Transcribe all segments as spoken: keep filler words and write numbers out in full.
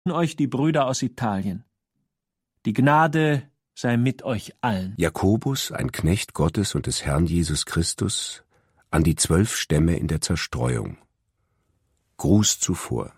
euch die Brüder aus Italien. Die Gnade sei mit euch allen. Jakobus, ein Knecht Gottes und des Herrn Jesus Christus, an die zwölf Stämme in der Zerstreuung. Gruß zuvor.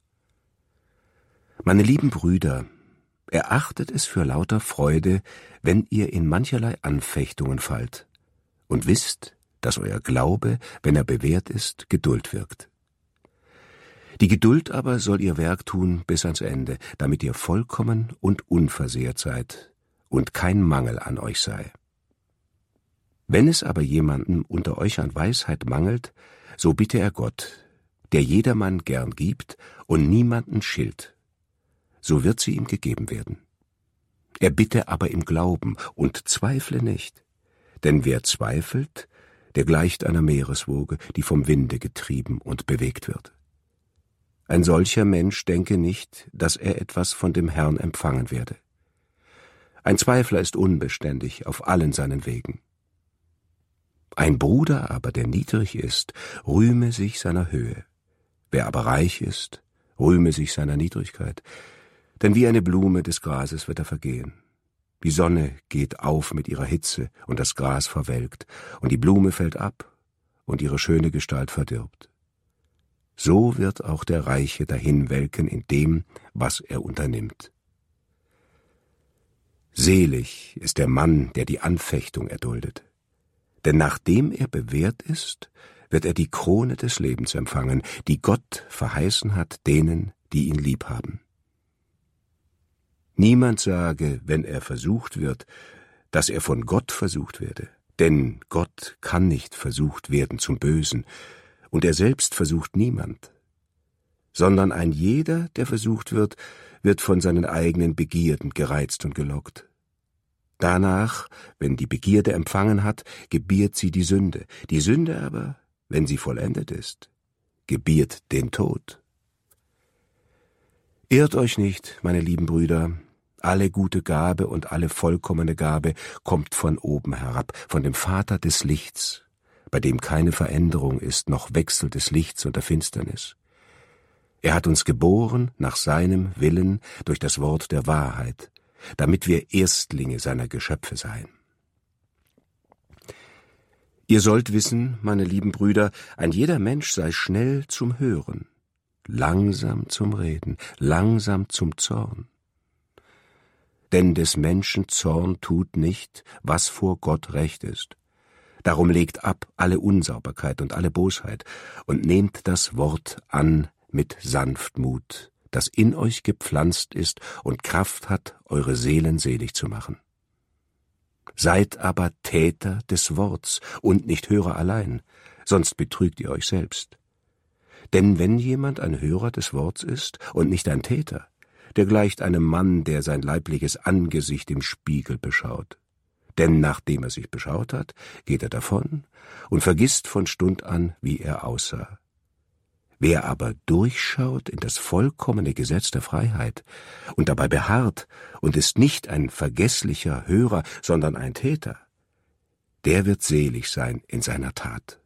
Meine lieben Brüder, erachtet es für lauter Freude, wenn ihr in mancherlei Anfechtungen fallt, und wisst, dass euer Glaube, wenn er bewährt ist, Geduld wirkt. Die Geduld aber soll ihr Werk tun bis ans Ende, damit ihr vollkommen und unversehrt seid und kein Mangel an euch sei. Wenn es aber jemandem unter euch an Weisheit mangelt, so bitte er Gott, der jedermann gern gibt und niemanden schilt, so wird sie ihm gegeben werden. Er bitte aber im Glauben und zweifle nicht, denn wer zweifelt, der gleicht einer Meereswoge, die vom Winde getrieben und bewegt wird. Ein solcher Mensch denke nicht, dass er etwas von dem Herrn empfangen werde. Ein Zweifler ist unbeständig auf allen seinen Wegen. Ein Bruder aber, der niedrig ist, rühme sich seiner Höhe. Wer aber reich ist, rühme sich seiner Niedrigkeit. Denn wie eine Blume des Grases wird er vergehen. Die Sonne geht auf mit ihrer Hitze, und das Gras verwelkt, und die Blume fällt ab, und ihre schöne Gestalt verdirbt. So wird auch der Reiche dahinwelken in dem, was er unternimmt. Selig ist der Mann, der die Anfechtung erduldet. Denn nachdem er bewährt ist, wird er die Krone des Lebens empfangen, die Gott verheißen hat denen, die ihn lieb haben. Niemand sage, wenn er versucht wird, dass er von Gott versucht werde, denn Gott kann nicht versucht werden zum Bösen, und er selbst versucht niemand, sondern ein jeder, der versucht wird, wird von seinen eigenen Begierden gereizt und gelockt. Danach, wenn die Begierde empfangen hat, gebiert sie die Sünde. Die Sünde aber, wenn sie vollendet ist, gebiert den Tod. Irrt euch nicht, meine lieben Brüder, alle gute Gabe und alle vollkommene Gabe kommt von oben herab, von dem Vater des Lichts, bei dem keine Veränderung ist, noch Wechsel des Lichts und der Finsternis. Er hat uns geboren nach seinem Willen durch das Wort der Wahrheit, damit wir Erstlinge seiner Geschöpfe seien. Ihr sollt wissen, meine lieben Brüder, ein jeder Mensch sei schnell zum Hören, langsam zum Reden, langsam zum Zorn. Denn des Menschen Zorn tut nicht, was vor Gott recht ist. Darum legt ab alle Unsauberkeit und alle Bosheit und nehmt das Wort an mit Sanftmut, das in euch gepflanzt ist und Kraft hat, eure Seelen selig zu machen. Seid aber Täter des Worts und nicht Hörer allein, sonst betrügt ihr euch selbst. Denn wenn jemand ein Hörer des Worts ist und nicht ein Täter, der gleicht einem Mann, der sein leibliches Angesicht im Spiegel beschaut. Denn nachdem er sich beschaut hat, geht er davon und vergisst von Stund an, wie er aussah. Wer aber durchschaut in das vollkommene Gesetz der Freiheit und dabei beharrt und ist nicht ein vergesslicher Hörer, sondern ein Täter, der wird selig sein in seiner Tat.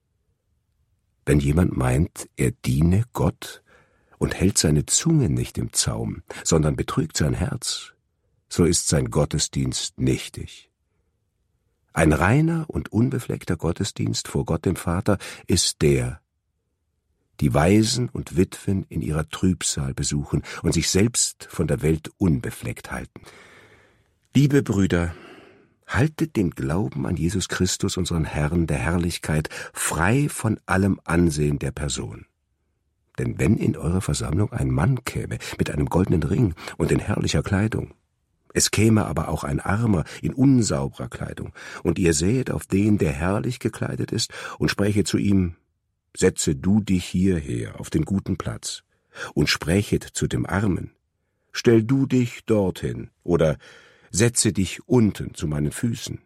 Wenn jemand meint, er diene Gott und hält seine Zunge nicht im Zaum, sondern betrügt sein Herz, so ist sein Gottesdienst nichtig. Ein reiner und unbefleckter Gottesdienst vor Gott dem Vater ist der, die Waisen und Witwen in ihrer Trübsal besuchen und sich selbst von der Welt unbefleckt halten. Liebe Brüder, haltet den Glauben an Jesus Christus, unseren Herrn der Herrlichkeit, frei von allem Ansehen der Person. Denn wenn in eurer Versammlung ein Mann käme mit einem goldenen Ring und in herrlicher Kleidung, es käme aber auch ein Armer in unsauberer Kleidung, und ihr sähet auf den, der herrlich gekleidet ist, und spräche zu ihm, setze du dich hierher auf den guten Platz, und sprächet zu dem Armen, stell du dich dorthin, oder setze dich unten zu meinen Füßen.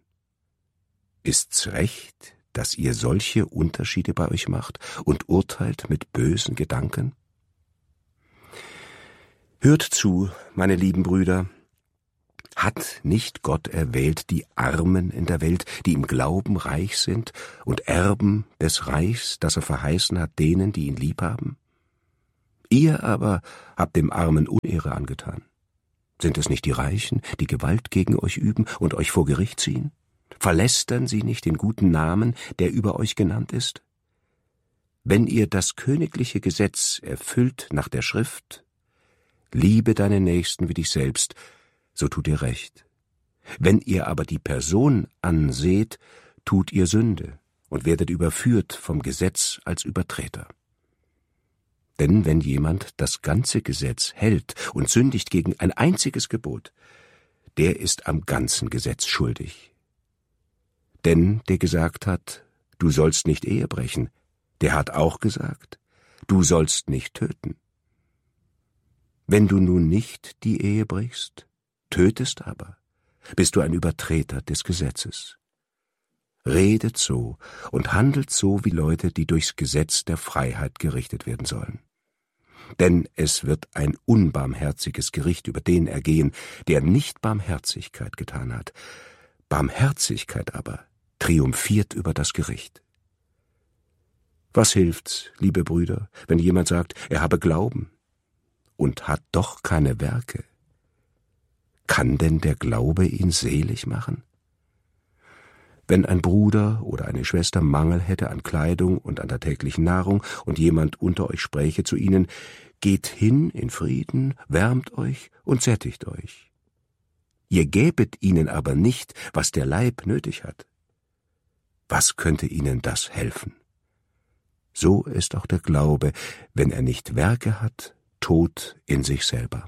Ist's recht, dass ihr solche Unterschiede bei euch macht und urteilt mit bösen Gedanken? Hört zu, meine lieben Brüder, hat nicht Gott erwählt die Armen in der Welt, die im Glauben reich sind und Erben des Reichs, das er verheißen hat denen, die ihn lieb haben? Ihr aber habt dem Armen Unehre angetan. Sind es nicht die Reichen, die Gewalt gegen euch üben und euch vor Gericht ziehen? Verlästern sie nicht den guten Namen, der über euch genannt ist? Wenn ihr das königliche Gesetz erfüllt nach der Schrift, liebe deinen Nächsten wie dich selbst, so tut ihr recht. Wenn ihr aber die Person anseht, tut ihr Sünde und werdet überführt vom Gesetz als Übertreter. Denn wenn jemand das ganze Gesetz hält und sündigt gegen ein einziges Gebot, der ist am ganzen Gesetz schuldig. Denn der gesagt hat, du sollst nicht Ehe brechen, der hat auch gesagt, du sollst nicht töten. Wenn du nun nicht die Ehe brichst, tötest aber, bist du ein Übertreter des Gesetzes. Redet so und handelt so wie Leute, die durchs Gesetz der Freiheit gerichtet werden sollen. Denn es wird ein unbarmherziges Gericht über den ergehen, der nicht Barmherzigkeit getan hat. Barmherzigkeit aber triumphiert über das Gericht. Was hilft's, liebe Brüder, wenn jemand sagt, er habe Glauben und hat doch keine Werke? Kann denn der Glaube ihn selig machen? Wenn ein Bruder oder eine Schwester Mangel hätte an Kleidung und an der täglichen Nahrung und jemand unter euch spräche zu ihnen, geht hin in Frieden, wärmt euch und sättigt euch. Ihr gäbet ihnen aber nicht, was der Leib nötig hat. Was könnte ihnen das helfen? So ist auch der Glaube, wenn er nicht Werke hat, tot in sich selber.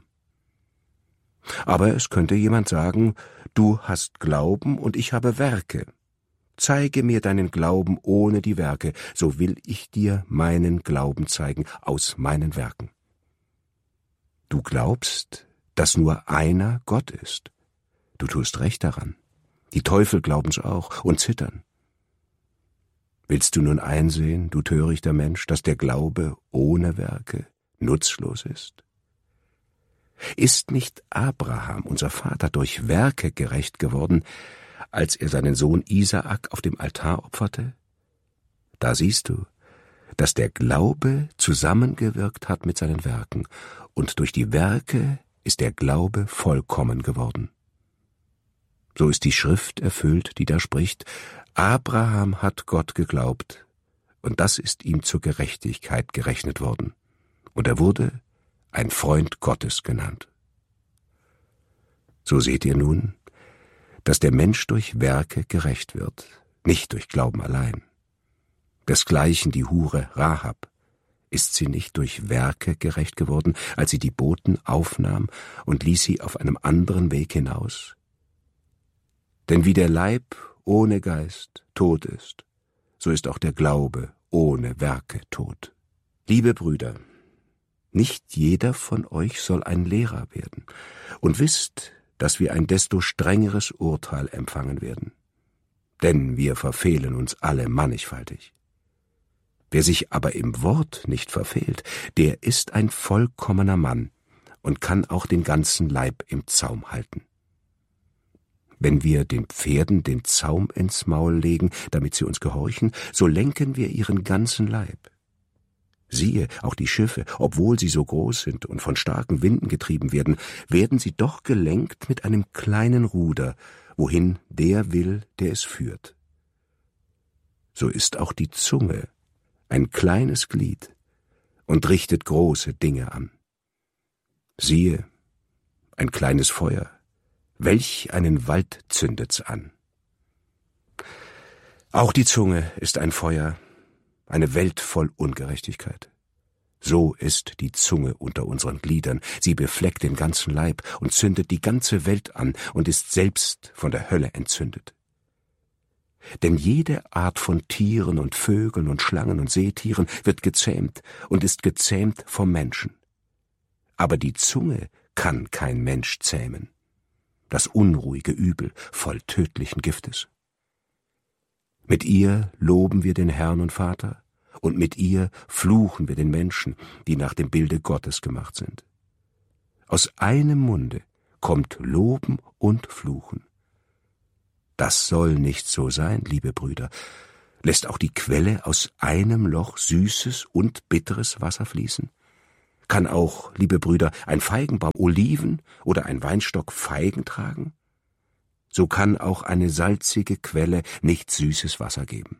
Aber es könnte jemand sagen, du hast Glauben und ich habe Werke. Zeige mir deinen Glauben ohne die Werke, so will ich dir meinen Glauben zeigen aus meinen Werken. Du glaubst, dass nur einer Gott ist. Du tust recht daran. Die Teufel glauben's auch und zittern. Willst du nun einsehen, du törichter Mensch, dass der Glaube ohne Werke nutzlos ist? Ist nicht Abraham, unser Vater, durch Werke gerecht geworden, als er seinen Sohn Isaak auf dem Altar opferte? Da siehst du, dass der Glaube zusammengewirkt hat mit seinen Werken, und durch die Werke ist der Glaube vollkommen geworden. So ist die Schrift erfüllt, die da spricht, Abraham hat Gott geglaubt, und das ist ihm zur Gerechtigkeit gerechnet worden, und er wurde ein Freund Gottes genannt. So seht ihr nun, dass der Mensch durch Werke gerecht wird, nicht durch Glauben allein. Desgleichen die Hure Rahab, ist sie nicht durch Werke gerecht geworden, als sie die Boten aufnahm und ließ sie auf einem anderen Weg hinaus? Denn wie der Leib ohne Geist tot ist, so ist auch der Glaube ohne Werke tot. Liebe Brüder, nicht jeder von euch soll ein Lehrer werden, und wisst, dass wir ein desto strengeres Urteil empfangen werden. Denn wir verfehlen uns alle mannigfaltig. Wer sich aber im Wort nicht verfehlt, der ist ein vollkommener Mann und kann auch den ganzen Leib im Zaum halten. Wenn wir den Pferden den Zaum ins Maul legen, damit sie uns gehorchen, so lenken wir ihren ganzen Leib. Siehe, auch die Schiffe, obwohl sie so groß sind und von starken Winden getrieben werden, werden sie doch gelenkt mit einem kleinen Ruder, wohin der will, der es führt. So ist auch die Zunge ein kleines Glied und richtet große Dinge an. Siehe, ein kleines Feuer, welch einen Wald zündet's an. Auch die Zunge ist ein Feuer, eine Welt voll Ungerechtigkeit. So ist die Zunge unter unseren Gliedern, sie befleckt den ganzen Leib und zündet die ganze Welt an und ist selbst von der Hölle entzündet. Denn jede Art von Tieren und Vögeln und Schlangen und Seetieren wird gezähmt und ist gezähmt vom Menschen. Aber die Zunge kann kein Mensch zähmen, das unruhige Übel voll tödlichen Giftes. Mit ihr loben wir den Herrn und Vater, und mit ihr fluchen wir den Menschen, die nach dem Bilde Gottes gemacht sind. Aus einem Munde kommt Loben und Fluchen. Das soll nicht so sein, liebe Brüder. Lässt auch die Quelle aus einem Loch süßes und bitteres Wasser fließen? Kann auch, liebe Brüder, ein Feigenbaum Oliven oder ein Weinstock Feigen tragen? So kann auch eine salzige Quelle nicht süßes Wasser geben.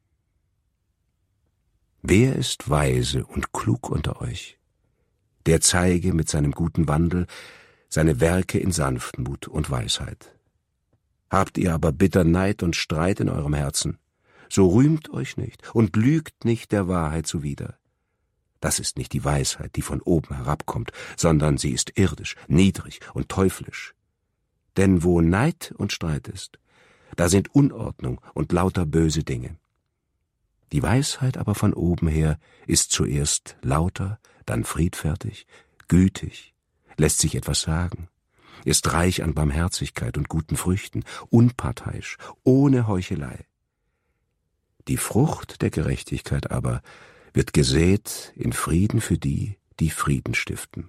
Wer ist weise und klug unter euch? Der zeige mit seinem guten Wandel seine Werke in Sanftmut und Weisheit. Habt ihr aber bitter Neid und Streit in eurem Herzen, so rühmt euch nicht und lügt nicht der Wahrheit zuwider. Das ist nicht die Weisheit, die von oben herabkommt, sondern sie ist irdisch, niedrig und teuflisch. Denn wo Neid und Streit ist, da sind Unordnung und lauter böse Dinge. Die Weisheit aber von oben her ist zuerst lauter, dann friedfertig, gütig, lässt sich etwas sagen, ist reich an Barmherzigkeit und guten Früchten, unparteiisch, ohne Heuchelei. Die Frucht der Gerechtigkeit aber wird gesät in Frieden für die, die Frieden stiften.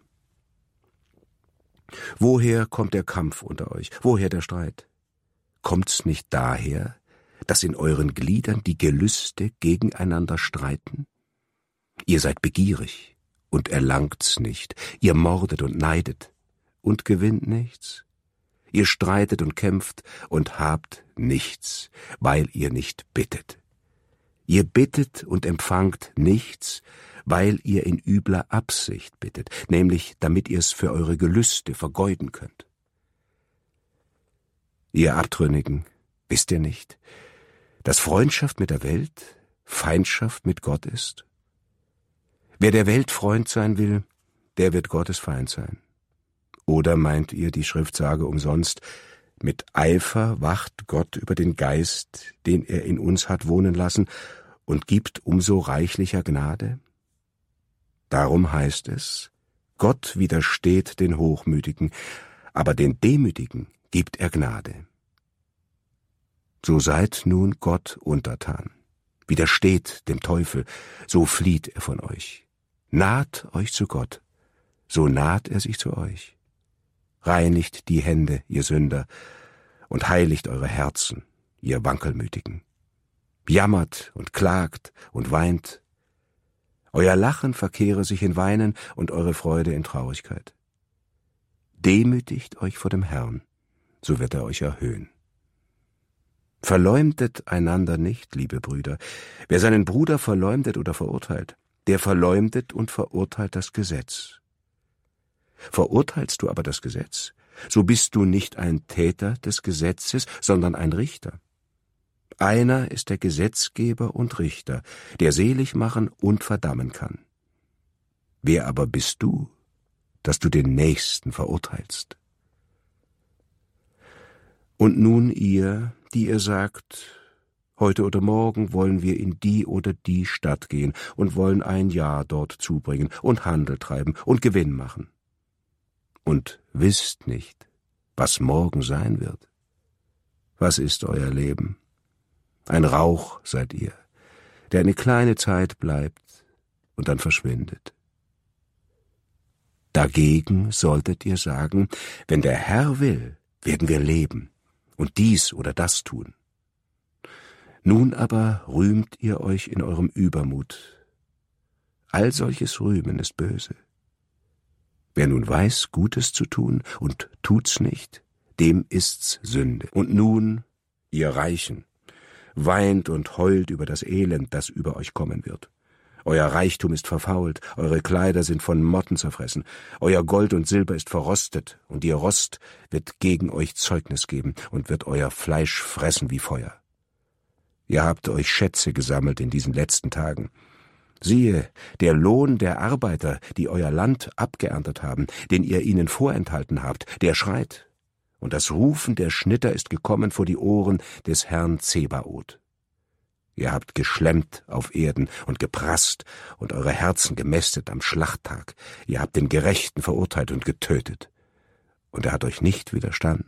Woher kommt der Kampf unter euch? Woher der Streit? Kommt's nicht daher, dass in euren Gliedern die Gelüste gegeneinander streiten? Ihr seid begierig und erlangt's nicht, ihr mordet und neidet und gewinnt nichts. Ihr streitet und kämpft und habt nichts, weil ihr nicht bittet. Ihr bittet und empfangt nichts, weil ihr in übler Absicht bittet, nämlich damit ihr's für eure Gelüste vergeuden könnt. Ihr Abtrünnigen, wisst ihr nicht, dass Freundschaft mit der Welt Feindschaft mit Gott ist? Wer der Welt Freund sein will, der wird Gottes Feind sein. Oder meint ihr, die Schrift sage umsonst, mit Eifer wacht Gott über den Geist, den er in uns hat wohnen lassen, und gibt umso reichlicher Gnade? Darum heißt es, Gott widersteht den Hochmütigen, aber den Demütigen gibt er Gnade. So seid nun Gott untertan, widersteht dem Teufel, so flieht er von euch. Naht euch zu Gott, so naht er sich zu euch. Reinigt die Hände, ihr Sünder, und heiligt eure Herzen, ihr Wankelmütigen. Jammert und klagt und weint. Euer Lachen verkehre sich in Weinen und eure Freude in Traurigkeit. Demütigt euch vor dem Herrn, so wird er euch erhöhen. Verleumdet einander nicht, liebe Brüder. Wer seinen Bruder verleumdet oder verurteilt, der verleumdet und verurteilt das Gesetz. Verurteilst du aber das Gesetz, so bist du nicht ein Täter des Gesetzes, sondern ein Richter. Einer ist der Gesetzgeber und Richter, der selig machen und verdammen kann. Wer aber bist du, dass du den Nächsten verurteilst? Und nun ihr, die ihr sagt, heute oder morgen wollen wir in die oder die Stadt gehen und wollen ein Jahr dort zubringen und Handel treiben und Gewinn machen. Und wisst nicht, was morgen sein wird. Was ist euer Leben? Ein Rauch seid ihr, der eine kleine Zeit bleibt und dann verschwindet. Dagegen solltet ihr sagen, wenn der Herr will, werden wir leben und dies oder das tun. Nun aber rühmt ihr euch in eurem Übermut. All solches Rühmen ist böse. Wer nun weiß, Gutes zu tun und tut's nicht, dem ist's Sünde. Und nun, ihr Reichen, weint und heult über das Elend, das über euch kommen wird. Euer Reichtum ist verfault, eure Kleider sind von Motten zerfressen, euer Gold und Silber ist verrostet, und ihr Rost wird gegen euch Zeugnis geben und wird euer Fleisch fressen wie Feuer. Ihr habt euch Schätze gesammelt in diesen letzten Tagen. Siehe, der Lohn der Arbeiter, die euer Land abgeerntet haben, den ihr ihnen vorenthalten habt, der schreit, und das Rufen der Schnitter ist gekommen vor die Ohren des Herrn Zebaoth. Ihr habt geschlemmt auf Erden und geprasst und eure Herzen gemästet am Schlachttag. Ihr habt den Gerechten verurteilt und getötet, und er hat euch nicht widerstanden.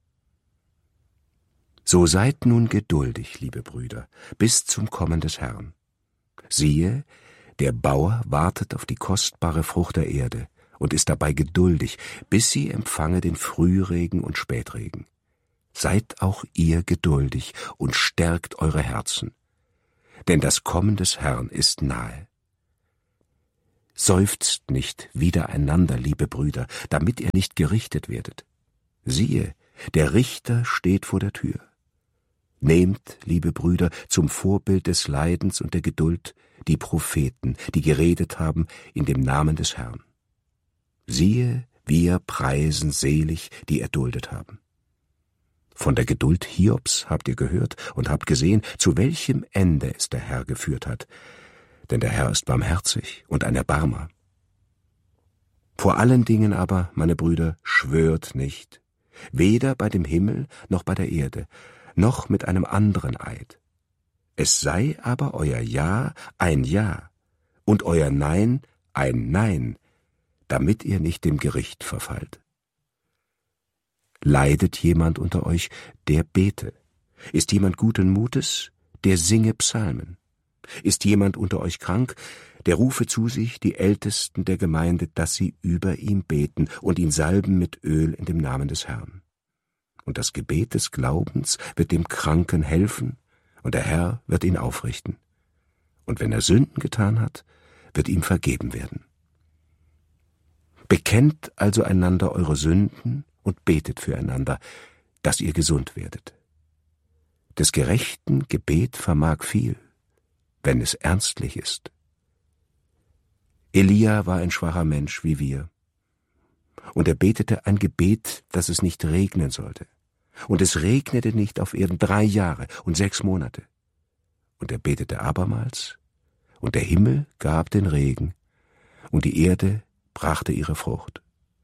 So seid nun geduldig, liebe Brüder, bis zum Kommen des Herrn. Siehe, der Bauer wartet auf die kostbare Frucht der Erde und ist dabei geduldig, bis sie empfange den Frühregen und Spätregen. Seid auch ihr geduldig und stärkt eure Herzen, denn das Kommen des Herrn ist nahe. Seufzt nicht widereinander, liebe Brüder, damit ihr nicht gerichtet werdet. Siehe, der Richter steht vor der Tür. Nehmt, liebe Brüder, zum Vorbild des Leidens und der Geduld die Propheten, die geredet haben in dem Namen des Herrn. Siehe, wir preisen selig, die erduldet haben. Von der Geduld Hiobs habt ihr gehört und habt gesehen, zu welchem Ende es der Herr geführt hat. Denn der Herr ist barmherzig und ein Erbarmer. Vor allen Dingen aber, meine Brüder, schwört nicht, weder bei dem Himmel noch bei der Erde, noch mit einem anderen Eid. Es sei aber euer Ja ein Ja und euer Nein ein Nein, damit ihr nicht dem Gericht verfallt. Leidet jemand unter euch, der bete. Ist jemand guten Mutes, der singe Psalmen. Ist jemand unter euch krank, der rufe zu sich die Ältesten der Gemeinde, dass sie über ihn beten und ihn salben mit Öl in dem Namen des Herrn. Und das Gebet des Glaubens wird dem Kranken helfen, und der Herr wird ihn aufrichten. Und wenn er Sünden getan hat, wird ihm vergeben werden. Bekennt also einander eure Sünden und betet füreinander, dass ihr gesund werdet. Des gerechten Gebet vermag viel, wenn es ernstlich ist. Elia war ein schwacher Mensch wie wir, und er betete ein Gebet, dass es nicht regnen sollte. Und es regnete nicht auf Erden drei Jahre und sechs Monate. Und er betete abermals, und der Himmel gab den Regen, und die Erde brachte ihre Frucht.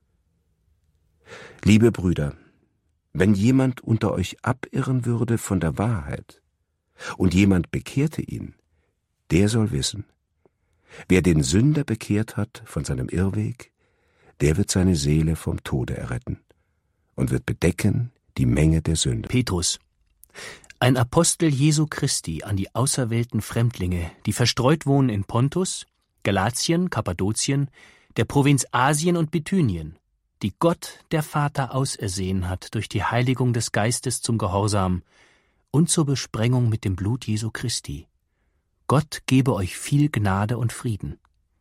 Liebe Brüder, wenn jemand unter euch abirren würde von der Wahrheit, und jemand bekehrte ihn, der soll wissen, wer den Sünder bekehrt hat von seinem Irrweg, der wird seine Seele vom Tode erretten und wird bedecken die Menge der Sünder. Petrus, ein Apostel Jesu Christi an die auserwählten Fremdlinge, die verstreut wohnen in Pontus, Galatien, Kappadokien, der Provinz Asien und Bithynien, die Gott, der Vater, ausersehen hat durch die Heiligung des Geistes zum Gehorsam und zur Besprengung mit dem Blut Jesu Christi. Gott gebe euch viel Gnade und Frieden.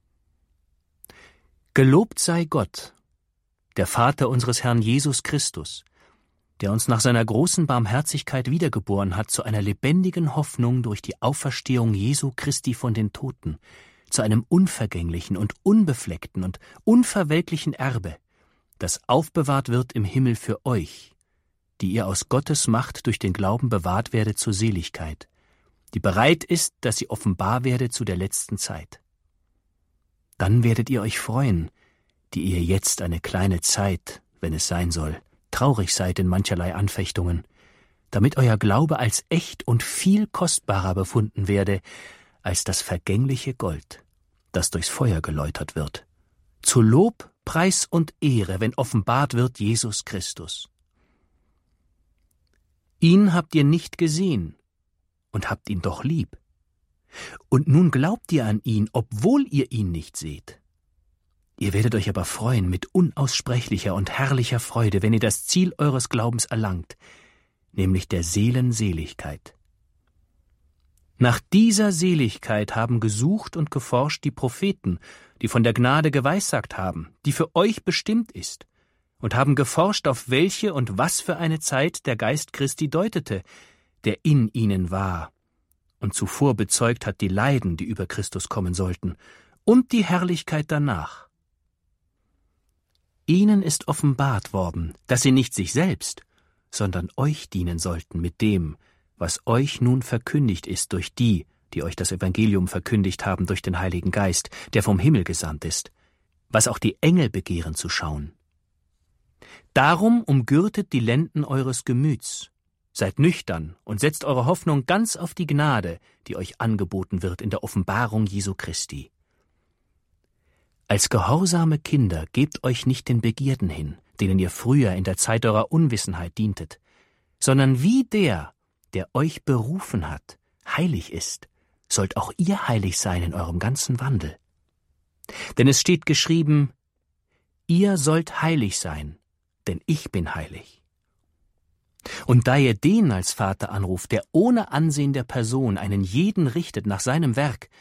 Gelobt sei Gott, der Vater unseres Herrn Jesus Christus, der uns nach seiner großen Barmherzigkeit wiedergeboren hat zu einer lebendigen Hoffnung durch die Auferstehung Jesu Christi von den Toten, zu einem unvergänglichen und unbefleckten und unverwelklichen Erbe, das aufbewahrt wird im Himmel für euch, die ihr aus Gottes Macht durch den Glauben bewahrt werdet zur Seligkeit, die bereit ist, dass sie offenbar werde zu der letzten Zeit. Dann werdet ihr euch freuen, die ihr jetzt eine kleine Zeit, wenn es sein soll, traurig seid in mancherlei Anfechtungen, damit euer Glaube als echt und viel kostbarer befunden werde als das vergängliche Gold, das durchs Feuer geläutert wird, zu Lob, Preis und Ehre, wenn offenbart wird Jesus Christus. Ihn habt ihr nicht gesehen und habt ihn doch lieb. Und nun glaubt ihr an ihn, obwohl ihr ihn nicht seht. Ihr werdet euch aber freuen mit unaussprechlicher und herrlicher Freude, wenn ihr das Ziel eures Glaubens erlangt, nämlich der Seelenseligkeit. Nach dieser Seligkeit haben gesucht und geforscht die Propheten, die von der Gnade geweissagt haben, die für euch bestimmt ist, und haben geforscht, auf welche und was für eine Zeit der Geist Christi deutete, der in ihnen war und zuvor bezeugt hat die Leiden, die über Christus kommen sollten, und die Herrlichkeit danach. Ihnen ist offenbart worden, dass sie nicht sich selbst, sondern euch dienen sollten mit dem, was euch nun verkündigt ist durch die, die euch das Evangelium verkündigt haben durch den Heiligen Geist, der vom Himmel gesandt ist, was auch die Engel begehren zu schauen. Darum umgürtet die Lenden eures Gemüts, seid nüchtern und setzt eure Hoffnung ganz auf die Gnade, die euch angeboten wird in der Offenbarung Jesu Christi. Als gehorsame Kinder gebt euch nicht den Begierden hin, denen ihr früher in der Zeit eurer Unwissenheit dientet, sondern wie der, der euch berufen hat, heilig ist, sollt auch ihr heilig sein in eurem ganzen Wandel. Denn es steht geschrieben, ihr sollt heilig sein, denn ich bin heilig. Und da ihr den als Vater anruft, der ohne Ansehen der Person einen jeden richtet nach seinem Werk,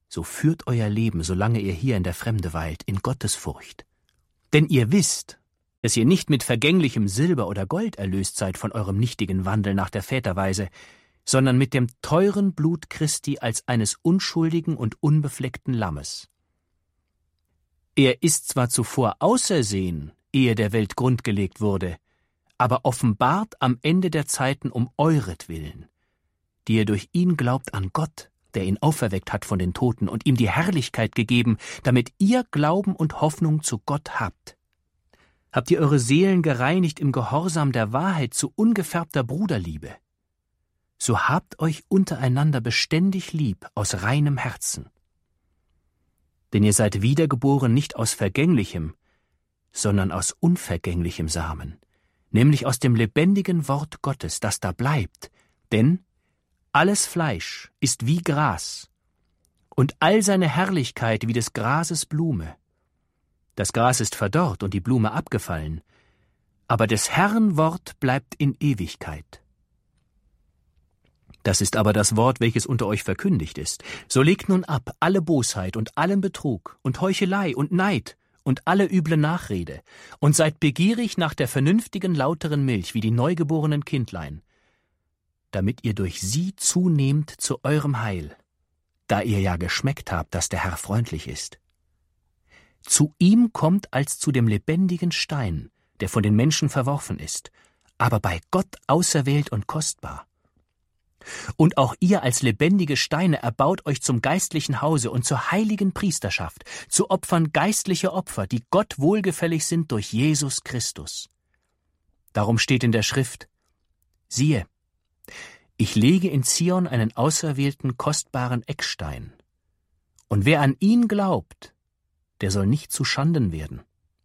so führt euer Leben, solange ihr hier in der Fremde weilt, in Gottesfurcht. Denn ihr wisst, dass ihr nicht mit vergänglichem Silber oder Gold erlöst seid von eurem nichtigen Wandel nach der Väterweise, sondern mit dem teuren Blut Christi als eines unschuldigen und unbefleckten Lammes. Er ist zwar zuvor ausersehen, ehe der Welt Grund gelegt wurde, aber offenbart am Ende der Zeiten um euretwillen, die ihr durch ihn glaubt an Gott, der ihn auferweckt hat von den Toten und ihm die Herrlichkeit gegeben, damit ihr Glauben und Hoffnung zu Gott habt. Habt ihr eure Seelen gereinigt im Gehorsam der Wahrheit zu ungefärbter Bruderliebe? So habt euch untereinander beständig lieb aus reinem Herzen. Denn ihr seid wiedergeboren nicht aus vergänglichem, sondern aus unvergänglichem Samen, nämlich aus dem lebendigen Wort Gottes, das da bleibt. Denn alles Fleisch ist wie Gras, und all seine Herrlichkeit wie des Grases Blume. Das Gras ist verdorrt und die Blume abgefallen, aber des Herrn Wort bleibt in Ewigkeit. Das ist aber das Wort, welches unter euch verkündigt ist. So legt nun ab alle Bosheit und allen Betrug und Heuchelei und Neid und alle üble Nachrede und seid begierig nach der vernünftigen, lauteren Milch wie die neugeborenen Kindlein, damit ihr durch sie zunehmt zu eurem Heil, da ihr ja geschmeckt habt, dass der Herr freundlich ist. Zu ihm kommt als zu dem lebendigen Stein, der von den Menschen verworfen ist, aber bei Gott auserwählt und kostbar. Und auch ihr als lebendige Steine erbaut euch zum geistlichen Hause und zur heiligen Priesterschaft, zu Opfern geistliche Opfer, die Gott wohlgefällig sind durch Jesus Christus. Darum steht in der Schrift: Siehe, ich lege in Zion einen auserwählten, kostbaren Eckstein, und wer an ihn glaubt, der soll nicht zu Schanden werden.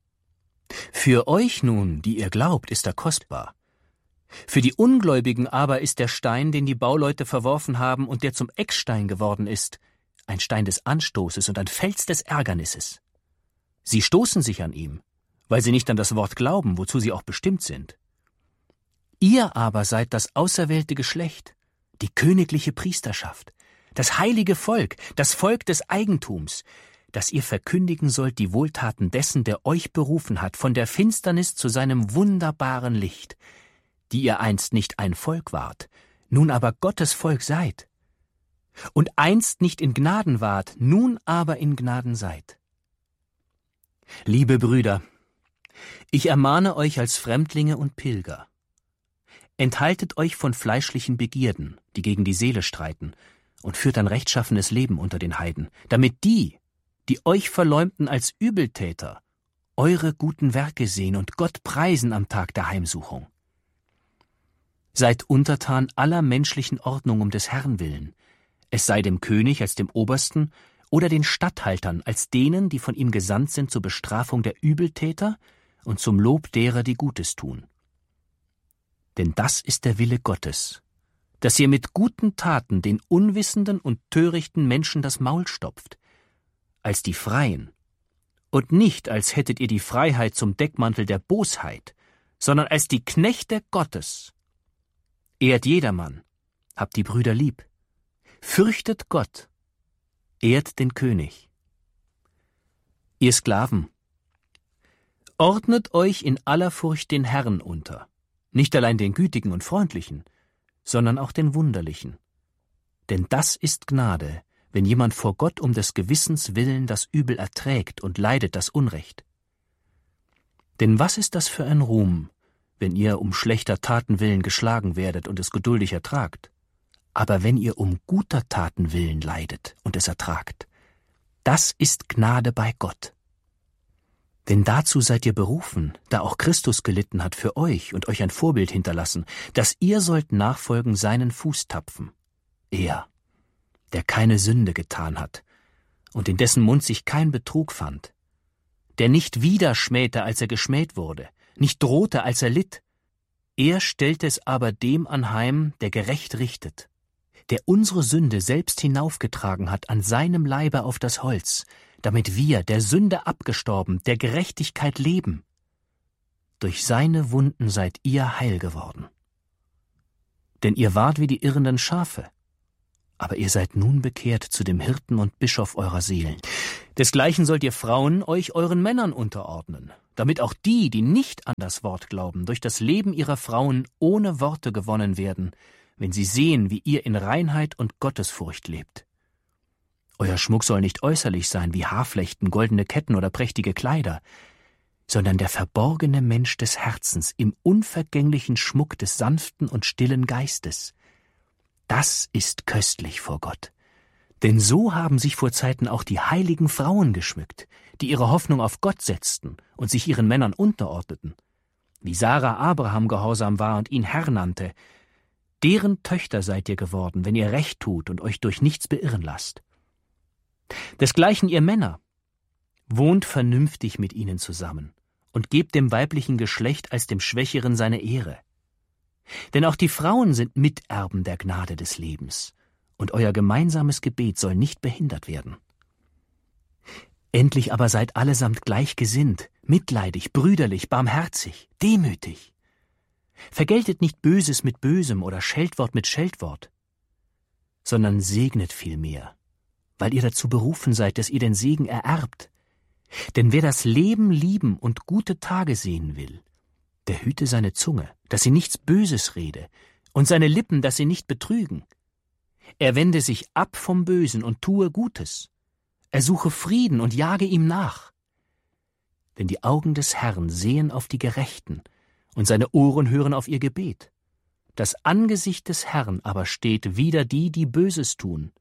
Für euch nun, die ihr glaubt, ist er kostbar. Für die Ungläubigen aber ist der Stein, den die Bauleute verworfen haben und der zum Eckstein geworden ist, ein Stein des Anstoßes und ein Fels des Ärgernisses. Sie stoßen sich an ihm, weil sie nicht an das Wort glauben, wozu sie auch bestimmt sind. Ihr aber seid das auserwählte Geschlecht, die königliche Priesterschaft, das heilige Volk, das Volk des Eigentums, dass ihr verkündigen sollt die Wohltaten dessen, der euch berufen hat, von der Finsternis zu seinem wunderbaren Licht, die ihr einst nicht ein Volk wart, nun aber Gottes Volk seid, und einst nicht in Gnaden wart, nun aber in Gnaden seid. Liebe Brüder, ich ermahne euch als Fremdlinge und Pilger, enthaltet euch von fleischlichen Begierden, die gegen die Seele streiten, und führt ein rechtschaffenes Leben unter den Heiden, damit die, die euch verleumden als Übeltäter, eure guten Werke sehen und Gott preisen am Tag der Heimsuchung. Seid untertan aller menschlichen Ordnung um des Herrn willen, es sei dem König als dem Obersten oder den Statthaltern als denen, die von ihm gesandt sind zur Bestrafung der Übeltäter und zum Lob derer, die Gutes tun. Denn das ist der Wille Gottes, dass ihr mit guten Taten den unwissenden und törichten Menschen das Maul stopft, als die Freien, und nicht als hättet ihr die Freiheit zum Deckmantel der Bosheit, sondern als die Knechte Gottes. Ehrt jedermann, habt die Brüder lieb, fürchtet Gott, ehrt den König. Ihr Sklaven, ordnet euch in aller Furcht den Herrn unter, nicht allein den Gütigen und Freundlichen, sondern auch den Wunderlichen. Denn das ist Gnade, wenn jemand vor Gott um des Gewissens willen das Übel erträgt und leidet das Unrecht. Denn was ist das für ein Ruhm, wenn ihr um schlechter Taten willen geschlagen werdet und es geduldig ertragt? Aber wenn ihr um guter Taten willen leidet und es ertragt, das ist Gnade bei Gott. Denn dazu seid ihr berufen, da auch Christus gelitten hat für euch und euch ein Vorbild hinterlassen, dass ihr sollt nachfolgen seinen Fußtapfen. Er, der keine Sünde getan hat und in dessen Mund sich kein Betrug fand, der nicht wieder schmähte, als er geschmäht wurde, nicht drohte, als er litt. Er stellte es aber dem anheim, der gerecht richtet, der unsere Sünde selbst hinaufgetragen hat an seinem Leibe auf das Holz, damit wir, der Sünde abgestorben, der Gerechtigkeit leben. Durch seine Wunden seid ihr heil geworden. Denn ihr wart wie die irrenden Schafe, aber ihr seid nun bekehrt zu dem Hirten und Bischof eurer Seelen. Desgleichen sollt ihr Frauen euch euren Männern unterordnen, damit auch die, die nicht an das Wort glauben, durch das Leben ihrer Frauen ohne Worte gewonnen werden, wenn sie sehen, wie ihr in Reinheit und Gottesfurcht lebt. Euer Schmuck soll nicht äußerlich sein wie Haarflechten, goldene Ketten oder prächtige Kleider, sondern der verborgene Mensch des Herzens im unvergänglichen Schmuck des sanften und stillen Geistes. Das ist köstlich vor Gott. Denn so haben sich vor Zeiten auch die heiligen Frauen geschmückt, die ihre Hoffnung auf Gott setzten und sich ihren Männern unterordneten. Wie Sarah Abraham gehorsam war und ihn Herr nannte, deren Töchter seid ihr geworden, wenn ihr Recht tut und euch durch nichts beirren lasst. Desgleichen ihr Männer, wohnt vernünftig mit ihnen zusammen und gebt dem weiblichen Geschlecht als dem Schwächeren seine Ehre. Denn auch die Frauen sind Miterben der Gnade des Lebens, und euer gemeinsames Gebet soll nicht behindert werden. Endlich aber seid allesamt gleichgesinnt, mitleidig, brüderlich, barmherzig, demütig. Vergeltet nicht Böses mit Bösem oder Scheltwort mit Scheltwort, sondern segnet vielmehr, weil ihr dazu berufen seid, dass ihr den Segen ererbt. Denn wer das Leben lieben und gute Tage sehen will, der hüte seine Zunge, dass sie nichts Böses rede, und seine Lippen, dass sie nicht betrügen. Er wende sich ab vom Bösen und tue Gutes. Er suche Frieden und jage ihm nach. Denn die Augen des Herrn sehen auf die Gerechten, und seine Ohren hören auf ihr Gebet. Das Angesicht des Herrn aber steht wider die, die Böses tun.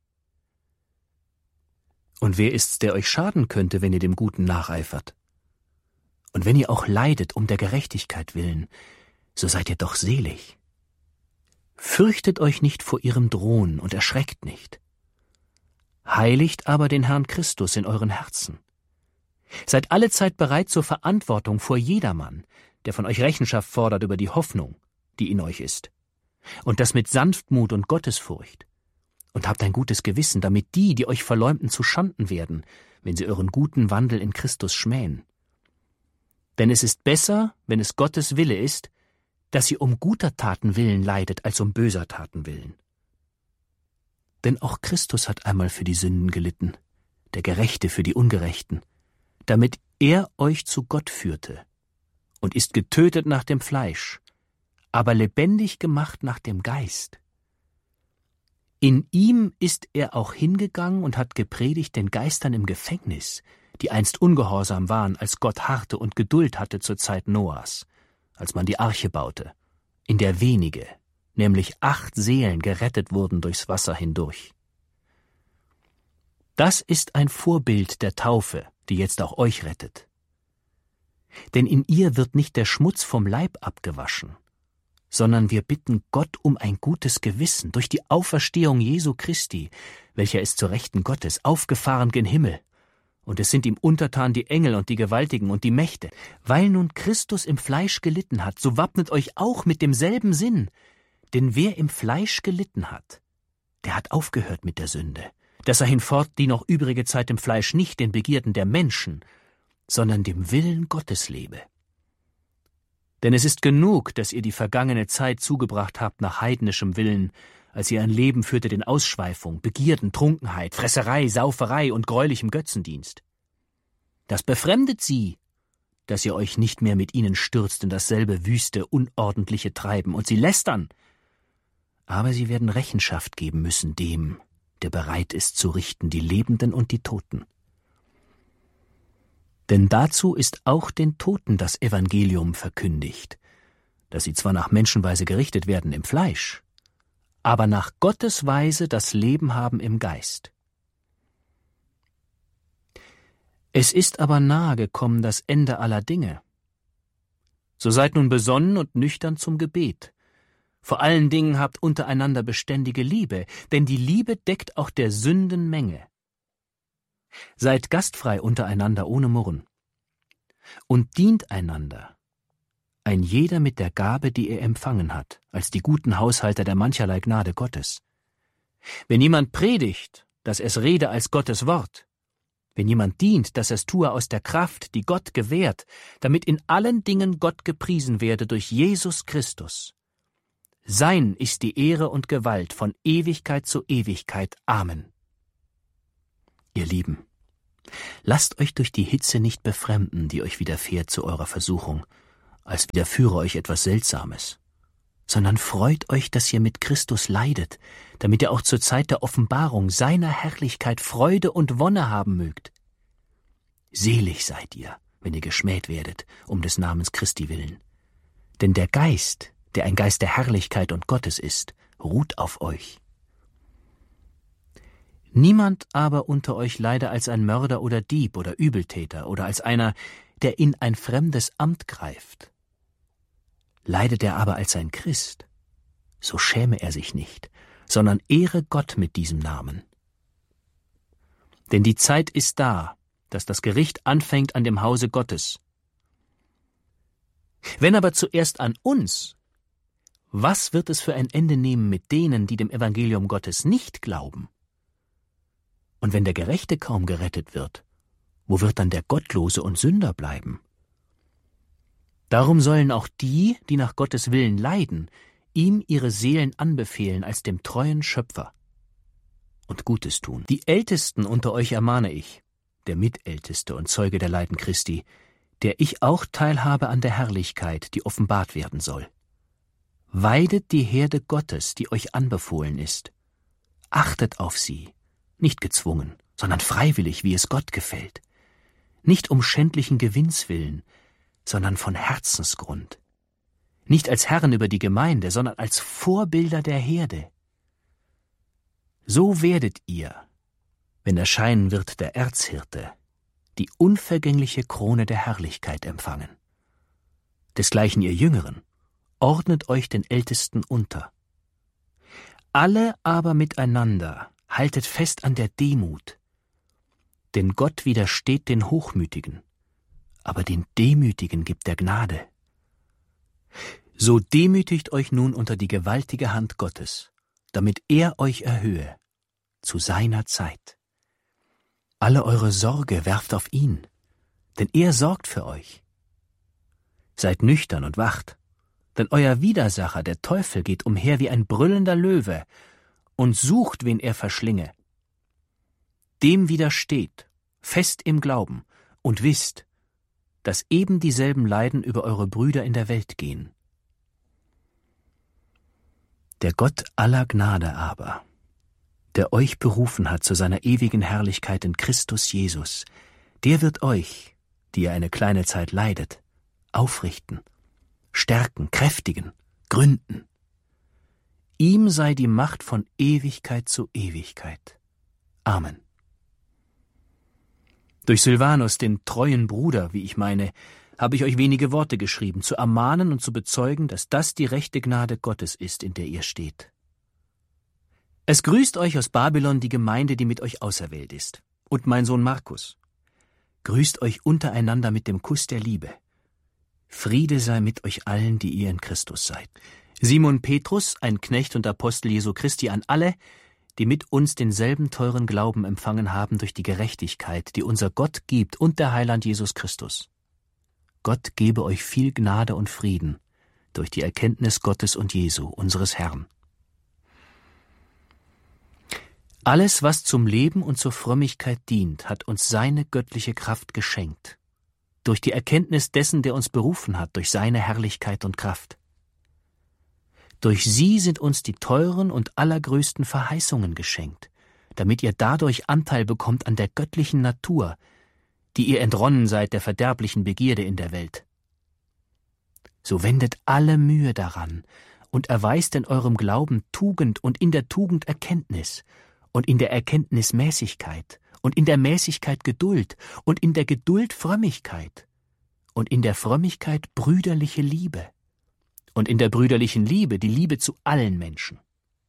Und wer ist's, der euch schaden könnte, wenn ihr dem Guten nacheifert? Und wenn ihr auch leidet um der Gerechtigkeit willen, so seid ihr doch selig. Fürchtet euch nicht vor ihrem Drohen und erschreckt nicht. Heiligt aber den Herrn Christus in euren Herzen. Seid allezeit bereit zur Verantwortung vor jedermann, der von euch Rechenschaft fordert über die Hoffnung, die in euch ist. Und das mit Sanftmut und Gottesfurcht. Und habt ein gutes Gewissen, damit die, die euch verleumden, zuschanden werden, wenn sie euren guten Wandel in Christus schmähen. Denn es ist besser, wenn es Gottes Wille ist, dass ihr um guter Taten willen leidet, als um böser Taten willen. Denn auch Christus hat einmal für die Sünden gelitten, der Gerechte für die Ungerechten, damit er euch zu Gott führte, und ist getötet nach dem Fleisch, aber lebendig gemacht nach dem Geist. In ihm ist er auch hingegangen und hat gepredigt den Geistern im Gefängnis, die einst ungehorsam waren, als Gott harrte und Geduld hatte zur Zeit Noahs, als man die Arche baute, in der wenige, nämlich acht Seelen gerettet wurden durchs Wasser hindurch. Das ist ein Vorbild der Taufe, die jetzt auch euch rettet. Denn in ihr wird nicht der Schmutz vom Leib abgewaschen, sondern wir bitten Gott um ein gutes Gewissen durch die Auferstehung Jesu Christi, welcher ist zur Rechten Gottes, aufgefahren gen Himmel. Und es sind ihm untertan die Engel und die Gewaltigen und die Mächte. Weil nun Christus im Fleisch gelitten hat, so wappnet euch auch mit demselben Sinn. Denn wer im Fleisch gelitten hat, der hat aufgehört mit der Sünde, dass er hinfort die noch übrige Zeit im Fleisch nicht den Begierden der Menschen, sondern dem Willen Gottes lebe. Denn es ist genug, dass ihr die vergangene Zeit zugebracht habt nach heidnischem Willen, als ihr ein Leben führtet in Ausschweifung, Begierden, Trunkenheit, Fresserei, Sauferei und greulichem Götzendienst. Das befremdet sie, dass ihr euch nicht mehr mit ihnen stürzt in dasselbe wüste, unordentliche Treiben, und sie lästern. Aber sie werden Rechenschaft geben müssen dem, der bereit ist zu richten die Lebenden und die Toten. Denn dazu ist auch den Toten das Evangelium verkündigt, dass sie zwar nach Menschenweise gerichtet werden im Fleisch, aber nach Gottes Weise das Leben haben im Geist. Es ist aber nahe gekommen das Ende aller Dinge. So seid nun besonnen und nüchtern zum Gebet. Vor allen Dingen habt untereinander beständige Liebe, denn die Liebe deckt auch der Sünden Menge. Seid gastfrei untereinander ohne Murren. Und dient einander, ein jeder mit der Gabe, die er empfangen hat, als die guten Haushalter der mancherlei Gnade Gottes. Wenn jemand predigt, dass es rede als Gottes Wort. Wenn jemand dient, dass es tue aus der Kraft, die Gott gewährt, damit in allen Dingen Gott gepriesen werde durch Jesus Christus. Sein ist die Ehre und Gewalt von Ewigkeit zu Ewigkeit. Amen. Ihr Lieben, lasst euch durch die Hitze nicht befremden, die euch widerfährt zu eurer Versuchung, als widerführe euch etwas Seltsames, sondern freut euch, dass ihr mit Christus leidet, damit ihr auch zur Zeit der Offenbarung seiner Herrlichkeit Freude und Wonne haben mögt. Selig seid ihr, wenn ihr geschmäht werdet, um des Namens Christi willen. Denn der Geist, der ein Geist der Herrlichkeit und Gottes ist, ruht auf euch. Niemand aber unter euch leide als ein Mörder oder Dieb oder Übeltäter oder als einer, der in ein fremdes Amt greift. Leidet er aber als ein Christ, so schäme er sich nicht, sondern ehre Gott mit diesem Namen. Denn die Zeit ist da, dass das Gericht anfängt an dem Hause Gottes. Wenn aber zuerst an uns, was wird es für ein Ende nehmen mit denen, die dem Evangelium Gottes nicht glauben? Und wenn der Gerechte kaum gerettet wird, wo wird dann der Gottlose und Sünder bleiben? Darum sollen auch die, die nach Gottes Willen leiden, ihm ihre Seelen anbefehlen als dem treuen Schöpfer und Gutes tun. Die Ältesten unter euch ermahne ich, der Mitälteste und Zeuge der Leiden Christi, der ich auch teilhabe an der Herrlichkeit, die offenbart werden soll. Weidet die Herde Gottes, die euch anbefohlen ist. Achtet auf sie, nicht gezwungen, sondern freiwillig, wie es Gott gefällt. Nicht um schändlichen Gewinns willen, sondern von Herzensgrund. Nicht als Herren über die Gemeinde, sondern als Vorbilder der Herde. So werdet ihr, wenn erscheinen wird der Erzhirte, die unvergängliche Krone der Herrlichkeit empfangen. Desgleichen ihr Jüngeren, ordnet euch den Ältesten unter. Alle aber miteinander haltet fest an der Demut, denn Gott widersteht den Hochmütigen, aber den Demütigen gibt er Gnade. So demütigt euch nun unter die gewaltige Hand Gottes, damit er euch erhöhe, zu seiner Zeit. Alle eure Sorge werft auf ihn, denn er sorgt für euch. Seid nüchtern und wacht, denn euer Widersacher, der Teufel, geht umher wie ein brüllender Löwe und sucht, wen er verschlinge. Dem widersteht, fest im Glauben, und wisst, dass eben dieselben Leiden über eure Brüder in der Welt gehen. Der Gott aller Gnade aber, der euch berufen hat zu seiner ewigen Herrlichkeit in Christus Jesus, der wird euch, die ihr eine kleine Zeit leidet, aufrichten, stärken, kräftigen, gründen. Ihm sei die Macht von Ewigkeit zu Ewigkeit. Amen. Durch Silvanus, den treuen Bruder, wie ich meine, habe ich euch wenige Worte geschrieben, zu ermahnen und zu bezeugen, dass das die rechte Gnade Gottes ist, in der ihr steht. Es grüßt euch aus Babylon die Gemeinde, die mit euch auserwählt ist, und mein Sohn Markus. Grüßt euch untereinander mit dem Kuss der Liebe. Friede sei mit euch allen, die ihr in Christus seid. Simon Petrus, ein Knecht und Apostel Jesu Christi, an alle, die mit uns denselben teuren Glauben empfangen haben durch die Gerechtigkeit, die unser Gott gibt, und der Heiland Jesus Christus. Gott gebe euch viel Gnade und Frieden durch die Erkenntnis Gottes und Jesu, unseres Herrn. Alles, was zum Leben und zur Frömmigkeit dient, hat uns seine göttliche Kraft geschenkt, durch die Erkenntnis dessen, der uns berufen hat, durch seine Herrlichkeit und Kraft. Durch sie sind uns die teuren und allergrößten Verheißungen geschenkt, damit ihr dadurch Anteil bekommt an der göttlichen Natur, die ihr entronnen seid der verderblichen Begierde in der Welt. So wendet alle Mühe daran und erweist in eurem Glauben Tugend und in der Tugend Erkenntnis und in der Erkenntnis Mäßigkeit und in der Mäßigkeit Geduld und in der Geduld Frömmigkeit und in der Frömmigkeit brüderliche Liebe und in der brüderlichen Liebe die Liebe zu allen Menschen.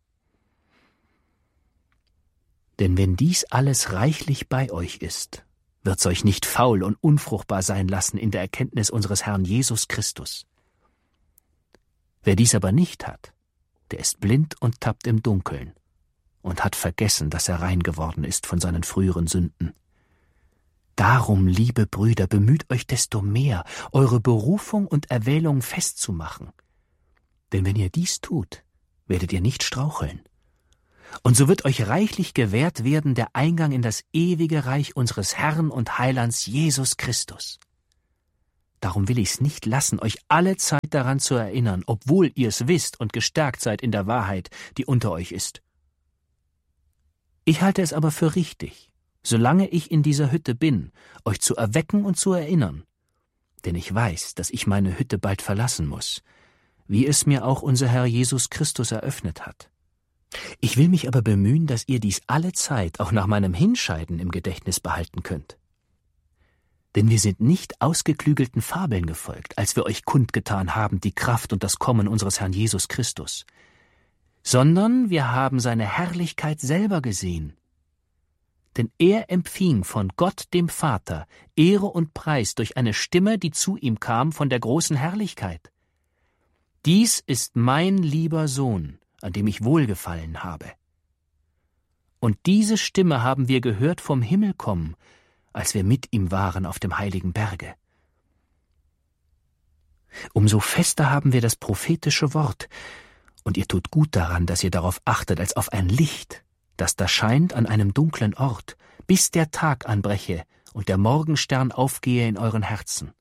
Denn wenn dies alles reichlich bei euch ist, wird's euch nicht faul und unfruchtbar sein lassen in der Erkenntnis unseres Herrn Jesus Christus. Wer dies aber nicht hat, der ist blind und tappt im Dunkeln und hat vergessen, dass er rein geworden ist von seinen früheren Sünden. Darum, liebe Brüder, bemüht euch desto mehr, eure Berufung und Erwählung festzumachen. Denn wenn ihr dies tut, werdet ihr nicht straucheln. Und so wird euch reichlich gewährt werden der Eingang in das ewige Reich unseres Herrn und Heilands Jesus Christus. Darum will ich's nicht lassen, euch alle Zeit daran zu erinnern, obwohl ihr's wisst und gestärkt seid in der Wahrheit, die unter euch ist. Ich halte es aber für richtig, solange ich in dieser Hütte bin, euch zu erwecken und zu erinnern. Denn ich weiß, dass ich meine Hütte bald verlassen muss, wie es mir auch unser Herr Jesus Christus eröffnet hat. Ich will mich aber bemühen, dass ihr dies alle Zeit auch nach meinem Hinscheiden im Gedächtnis behalten könnt. Denn wir sind nicht ausgeklügelten Fabeln gefolgt, als wir euch kundgetan haben die Kraft und das Kommen unseres Herrn Jesus Christus, sondern wir haben seine Herrlichkeit selber gesehen. Denn er empfing von Gott dem Vater Ehre und Preis durch eine Stimme, die zu ihm kam von der großen Herrlichkeit. Dies ist mein lieber Sohn, an dem ich wohlgefallen habe. Und diese Stimme haben wir gehört vom Himmel kommen, als wir mit ihm waren auf dem heiligen Berge. Umso fester haben wir das prophetische Wort, und ihr tut gut daran, dass ihr darauf achtet, als auf ein Licht, das da scheint an einem dunklen Ort, bis der Tag anbreche und der Morgenstern aufgehe in euren Herzen.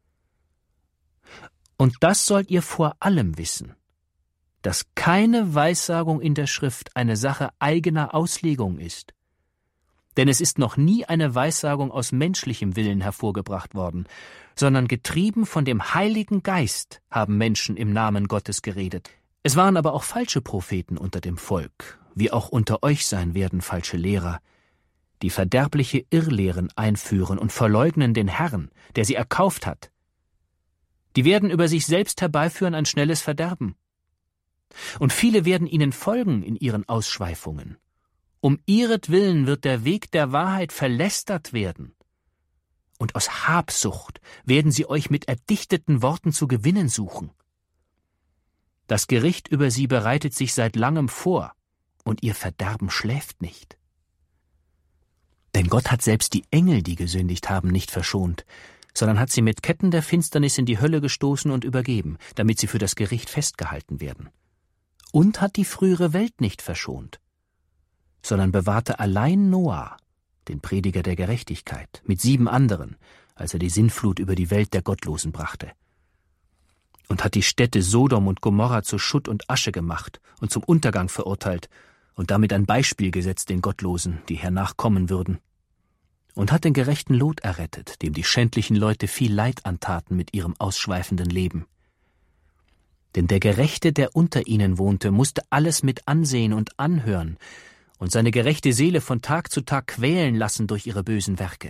Und das sollt ihr vor allem wissen, dass keine Weissagung in der Schrift eine Sache eigener Auslegung ist. Denn es ist noch nie eine Weissagung aus menschlichem Willen hervorgebracht worden, sondern getrieben von dem Heiligen Geist haben Menschen im Namen Gottes geredet. Es waren aber auch falsche Propheten unter dem Volk, wie auch unter euch sein werden falsche Lehrer, die verderbliche Irrlehren einführen und verleugnen den Herrn, der sie erkauft hat. Die werden über sich selbst herbeiführen ein schnelles Verderben. Und viele werden ihnen folgen in ihren Ausschweifungen. Um ihretwillen wird der Weg der Wahrheit verlästert werden. Und aus Habsucht werden sie euch mit erdichteten Worten zu gewinnen suchen. Das Gericht über sie bereitet sich seit langem vor, und ihr Verderben schläft nicht. Denn Gott hat selbst die Engel, die gesündigt haben, nicht verschont, sondern hat sie mit Ketten der Finsternis in die Hölle gestoßen und übergeben, damit sie für das Gericht festgehalten werden. Und hat die frühere Welt nicht verschont, sondern bewahrte allein Noah, den Prediger der Gerechtigkeit, mit sieben anderen, als er die Sintflut über die Welt der Gottlosen brachte. Und hat die Städte Sodom und Gomorra zu Schutt und Asche gemacht und zum Untergang verurteilt und damit ein Beispiel gesetzt den Gottlosen, die hernach kommen würden. Und hat den gerechten Lot errettet, dem die schändlichen Leute viel Leid antaten mit ihrem ausschweifenden Leben. Denn der Gerechte, der unter ihnen wohnte, musste alles mit ansehen und anhören und seine gerechte Seele von Tag zu Tag quälen lassen durch ihre bösen Werke.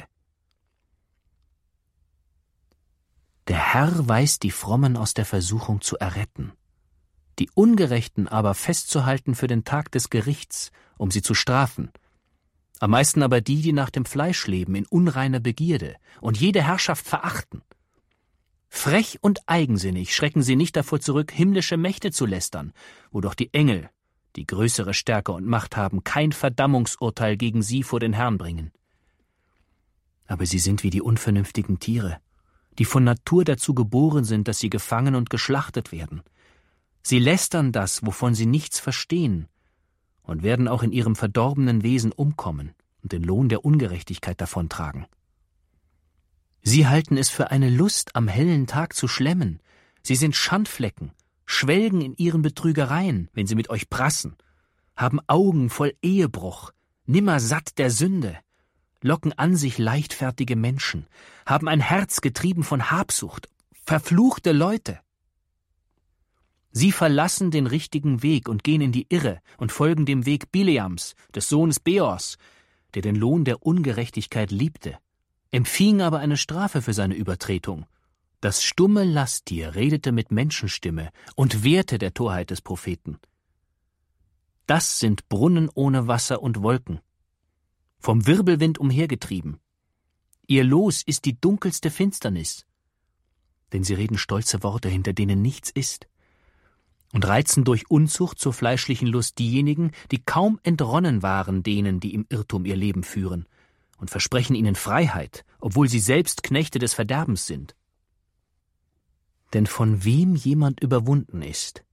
Der Herr weiß die Frommen aus der Versuchung zu erretten, die Ungerechten aber festzuhalten für den Tag des Gerichts, um sie zu strafen, am meisten aber die, die nach dem Fleisch leben, in unreiner Begierde und jede Herrschaft verachten. Frech und eigensinnig schrecken sie nicht davor zurück, himmlische Mächte zu lästern, wo doch die Engel, die größere Stärke und Macht haben, kein Verdammungsurteil gegen sie vor den Herrn bringen. Aber sie sind wie die unvernünftigen Tiere, die von Natur dazu geboren sind, dass sie gefangen und geschlachtet werden. Sie lästern das, wovon sie nichts verstehen, und werden auch in ihrem verdorbenen Wesen umkommen und den Lohn der Ungerechtigkeit davontragen. Sie halten es für eine Lust, am hellen Tag zu schlemmen. Sie sind Schandflecken, schwelgen in ihren Betrügereien, wenn sie mit euch prassen, haben Augen voll Ehebruch, nimmer satt der Sünde, locken an sich leichtfertige Menschen, haben ein Herz getrieben von Habsucht, verfluchte Leute. Sie verlassen den richtigen Weg und gehen in die Irre und folgen dem Weg Bileams, des Sohnes Beors, der den Lohn der Ungerechtigkeit liebte, empfing aber eine Strafe für seine Übertretung. Das stumme Lasttier redete mit Menschenstimme und wehrte der Torheit des Propheten. Das sind Brunnen ohne Wasser und Wolken, vom Wirbelwind umhergetrieben. Ihr Los ist die dunkelste Finsternis, denn sie reden stolze Worte, hinter denen nichts ist, und reizen durch Unzucht zur fleischlichen Lust diejenigen, die kaum entronnen waren denen, die im Irrtum ihr Leben führen, und versprechen ihnen Freiheit, obwohl sie selbst Knechte des Verderbens sind. Denn von wem jemand überwunden ist,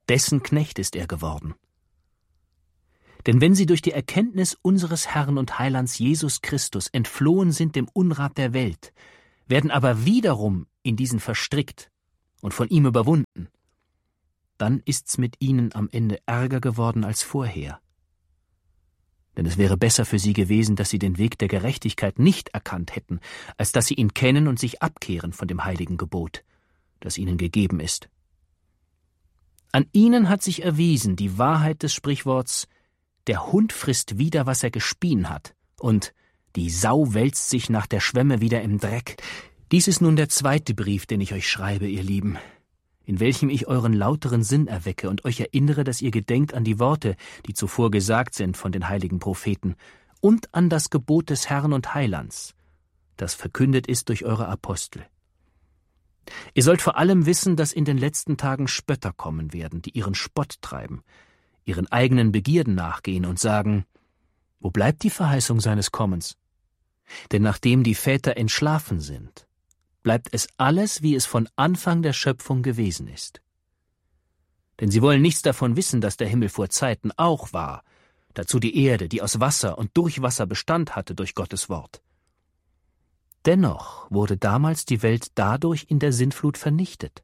dessen Knecht ist er geworden. Denn wenn sie durch die Erkenntnis unseres Herrn und Heilands Jesus Christus entflohen sind dem Unrat der Welt, werden aber wiederum in diesen verstrickt und von ihm überwunden, dann ist's mit ihnen am Ende ärger geworden als vorher. Denn es wäre besser für sie gewesen, dass sie den Weg der Gerechtigkeit nicht erkannt hätten, als dass sie ihn kennen und sich abkehren von dem heiligen Gebot, das ihnen gegeben ist. An ihnen hat sich erwiesen die Wahrheit des Sprichworts: Der Hund frisst wieder, was er gespien hat, und die Sau wälzt sich nach der Schwemme wieder im Dreck. Dies ist nun der zweite Brief, den ich euch schreibe, ihr Lieben, in welchem ich euren lauteren Sinn erwecke und euch erinnere, dass ihr gedenkt an die Worte, die zuvor gesagt sind von den heiligen Propheten, und an das Gebot des Herrn und Heilands, das verkündet ist durch eure Apostel. Ihr sollt vor allem wissen, dass in den letzten Tagen Spötter kommen werden, die ihren Spott treiben, ihren eigenen Begierden nachgehen und sagen: Wo bleibt die Verheißung seines Kommens? Denn nachdem die Väter entschlafen sind, bleibt es alles, wie es von Anfang der Schöpfung gewesen ist. Denn sie wollen nichts davon wissen, dass der Himmel vor Zeiten auch war, dazu die Erde, die aus Wasser und durch Wasser Bestand hatte durch Gottes Wort. Dennoch wurde damals die Welt dadurch in der Sintflut vernichtet.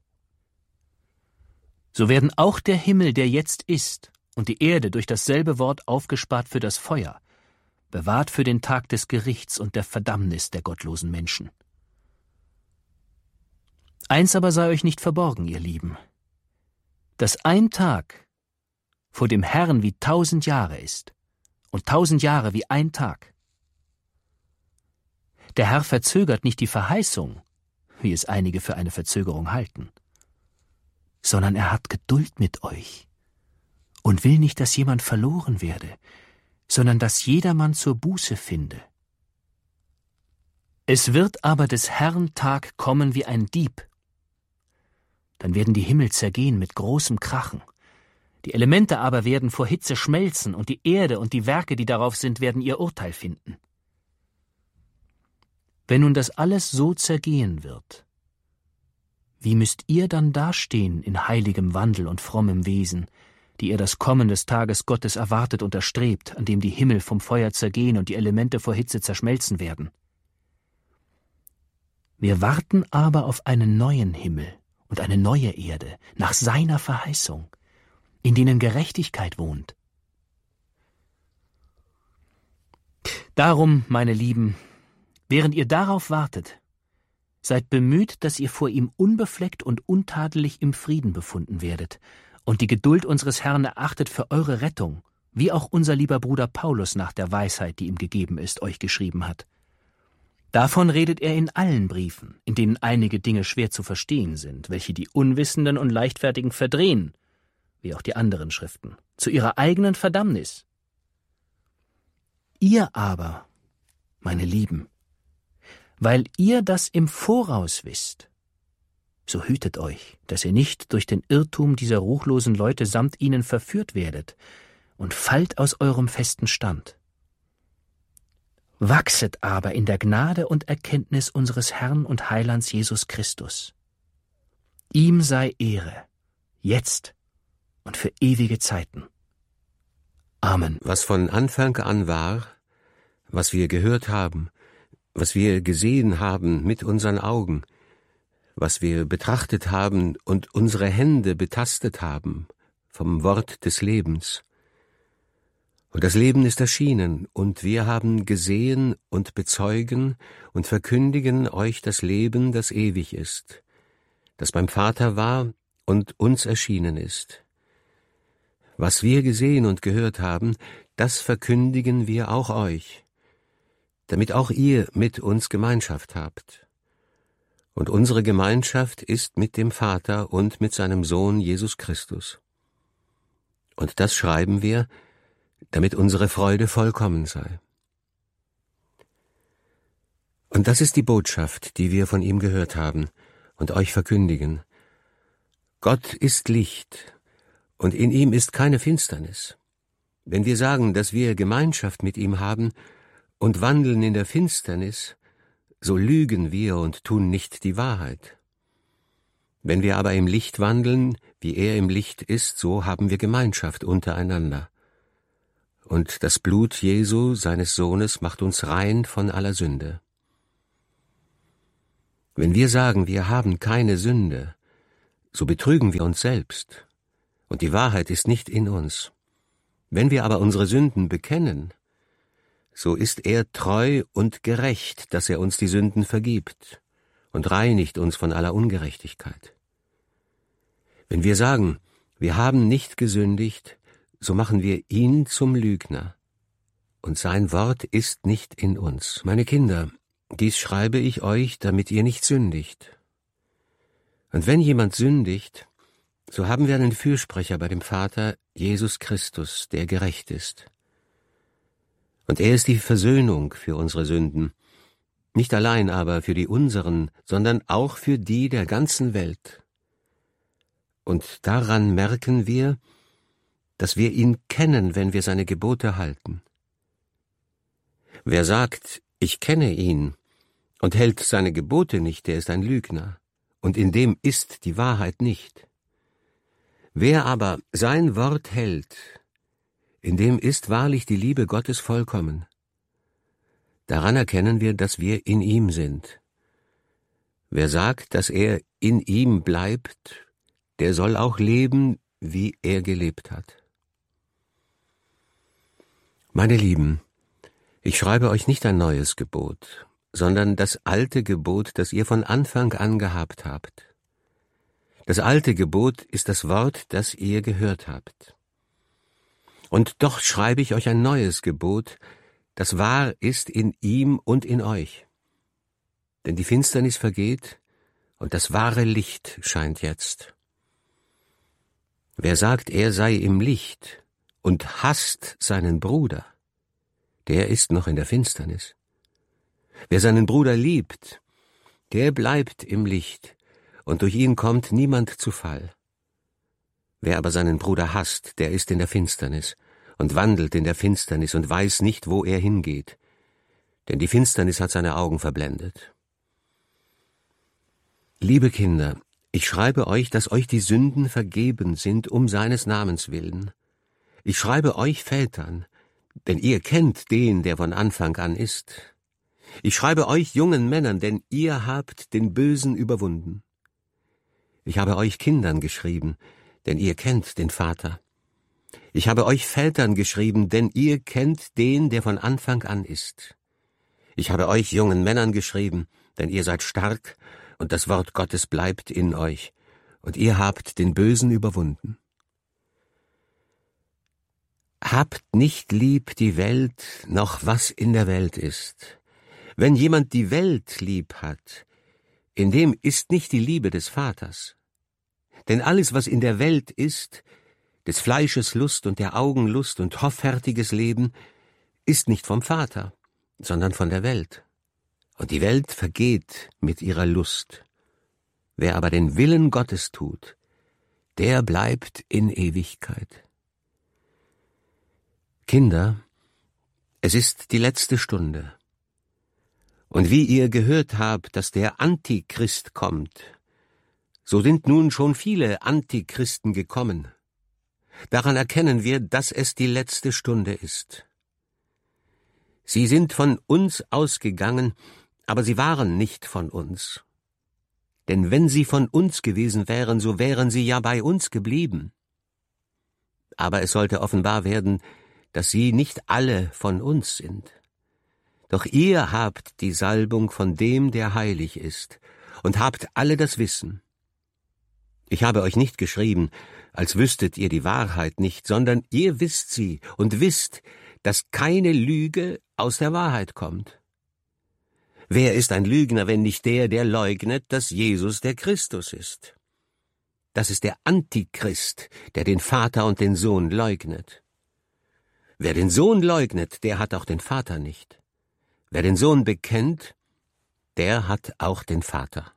So werden auch der Himmel, der jetzt ist, und die Erde durch dasselbe Wort aufgespart für das Feuer, bewahrt für den Tag des Gerichts und der Verdammnis der gottlosen Menschen. Eins aber sei euch nicht verborgen, ihr Lieben, dass ein Tag vor dem Herrn wie tausend Jahre ist und tausend Jahre wie ein Tag. Der Herr verzögert nicht die Verheißung, wie es einige für eine Verzögerung halten, sondern er hat Geduld mit euch und will nicht, dass jemand verloren werde, sondern dass jedermann zur Buße finde. Es wird aber des Herrn Tag kommen wie ein Dieb. Dann werden die Himmel zergehen mit großem Krachen, die Elemente aber werden vor Hitze schmelzen, und die Erde und die Werke, die darauf sind, werden ihr Urteil finden. Wenn nun das alles so zergehen wird, wie müsst ihr dann dastehen in heiligem Wandel und frommem Wesen, die ihr das Kommen des Tages Gottes erwartet und erstrebt, an dem die Himmel vom Feuer zergehen und die Elemente vor Hitze zerschmelzen werden? Wir warten aber auf einen neuen Himmel und eine neue Erde, nach seiner Verheißung, in denen Gerechtigkeit wohnt. Darum, meine Lieben, während ihr darauf wartet, seid bemüht, dass ihr vor ihm unbefleckt und untadelig im Frieden befunden werdet und die Geduld unseres Herrn erachtet für eure Rettung, wie auch unser lieber Bruder Paulus nach der Weisheit, die ihm gegeben ist, euch geschrieben hat. Davon redet er in allen Briefen, in denen einige Dinge schwer zu verstehen sind, welche die Unwissenden und Leichtfertigen verdrehen, wie auch die anderen Schriften, zu ihrer eigenen Verdammnis. Ihr aber, meine Lieben, weil ihr das im Voraus wisst, so hütet euch, dass ihr nicht durch den Irrtum dieser ruchlosen Leute samt ihnen verführt werdet und fallt aus eurem festen Stand. Wachset aber in der Gnade und Erkenntnis unseres Herrn und Heilands Jesus Christus. Ihm sei Ehre, jetzt und für ewige Zeiten. Amen. Was von Anfang an war, was wir gehört haben, was wir gesehen haben mit unseren Augen, was wir betrachtet haben und unsere Hände betastet haben vom Wort des Lebens. Und das Leben ist erschienen, und wir haben gesehen und bezeugen und verkündigen euch das Leben, das ewig ist, das beim Vater war und uns erschienen ist. Was wir gesehen und gehört haben, das verkündigen wir auch euch, damit auch ihr mit uns Gemeinschaft habt. Und unsere Gemeinschaft ist mit dem Vater und mit seinem Sohn Jesus Christus. Und das schreiben wir, damit unsere Freude vollkommen sei. Und das ist die Botschaft, die wir von ihm gehört haben und euch verkündigen. Gott ist Licht, und in ihm ist keine Finsternis. Wenn wir sagen, dass wir Gemeinschaft mit ihm haben und wandeln in der Finsternis, so lügen wir und tun nicht die Wahrheit. Wenn wir aber im Licht wandeln, wie er im Licht ist, so haben wir Gemeinschaft untereinander. Und das Blut Jesu, seines Sohnes, macht uns rein von aller Sünde. Wenn wir sagen, wir haben keine Sünde, so betrügen wir uns selbst, und die Wahrheit ist nicht in uns. Wenn wir aber unsere Sünden bekennen, so ist er treu und gerecht, dass er uns die Sünden vergibt und reinigt uns von aller Ungerechtigkeit. Wenn wir sagen, wir haben nicht gesündigt, so machen wir ihn zum Lügner, und sein Wort ist nicht in uns. Meine Kinder, dies schreibe ich euch, damit ihr nicht sündigt. Und wenn jemand sündigt, so haben wir einen Fürsprecher bei dem Vater, Jesus Christus, der gerecht ist. Und er ist die Versöhnung für unsere Sünden, nicht allein aber für die unseren, sondern auch für die der ganzen Welt. Und daran merken wir, dass wir ihn kennen, wenn wir seine Gebote halten. Wer sagt, ich kenne ihn, und hält seine Gebote nicht, der ist ein Lügner, und in dem ist die Wahrheit nicht. Wer aber sein Wort hält, in dem ist wahrlich die Liebe Gottes vollkommen. Daran erkennen wir, dass wir in ihm sind. Wer sagt, dass er in ihm bleibt, der soll auch leben, wie er gelebt hat. Meine Lieben, ich schreibe euch nicht ein neues Gebot, sondern das alte Gebot, das ihr von Anfang an gehabt habt. Das alte Gebot ist das Wort, das ihr gehört habt. Und doch schreibe ich euch ein neues Gebot, das wahr ist in ihm und in euch. Denn die Finsternis vergeht und das wahre Licht scheint jetzt. Wer sagt, er sei im Licht und hasst seinen Bruder, der ist noch in der Finsternis. Wer seinen Bruder liebt, der bleibt im Licht, und durch ihn kommt niemand zu Fall. Wer aber seinen Bruder hasst, der ist in der Finsternis und wandelt in der Finsternis und weiß nicht, wo er hingeht, denn die Finsternis hat seine Augen verblendet. Liebe Kinder, ich schreibe euch, dass euch die Sünden vergeben sind um seines Namens willen. Ich schreibe euch Vätern, denn ihr kennt den, der von Anfang an ist. Ich schreibe euch jungen Männern, denn ihr habt den Bösen überwunden. Ich habe euch Kindern geschrieben, denn ihr kennt den Vater. Ich habe euch Vätern geschrieben, denn ihr kennt den, der von Anfang an ist. Ich habe euch jungen Männern geschrieben, denn ihr seid stark, und das Wort Gottes bleibt in euch, und ihr habt den Bösen überwunden. Habt nicht lieb die Welt, noch was in der Welt ist. Wenn jemand die Welt lieb hat, in dem ist nicht die Liebe des Vaters. Denn alles, was in der Welt ist, des Fleisches Lust und der Augen Lust und hoffärtiges Leben, ist nicht vom Vater, sondern von der Welt. Und die Welt vergeht mit ihrer Lust. Wer aber den Willen Gottes tut, der bleibt in Ewigkeit. Kinder, es ist die letzte Stunde. Und wie ihr gehört habt, dass der Antichrist kommt, so sind nun schon viele Antichristen gekommen. Daran erkennen wir, dass es die letzte Stunde ist. Sie sind von uns ausgegangen, aber sie waren nicht von uns. Denn wenn sie von uns gewesen wären, so wären sie ja bei uns geblieben. Aber es sollte offenbar werden, dass sie nicht alle von uns sind. Doch ihr habt die Salbung von dem, der heilig ist, und habt alle das Wissen. Ich habe euch nicht geschrieben, als wüsstet ihr die Wahrheit nicht, sondern ihr wisst sie und wisst, dass keine Lüge aus der Wahrheit kommt. Wer ist ein Lügner, wenn nicht der, der leugnet, dass Jesus der Christus ist? Das ist der Antichrist, der den Vater und den Sohn leugnet. Wer den Sohn leugnet, der hat auch den Vater nicht. Wer den Sohn bekennt, der hat auch den Vater.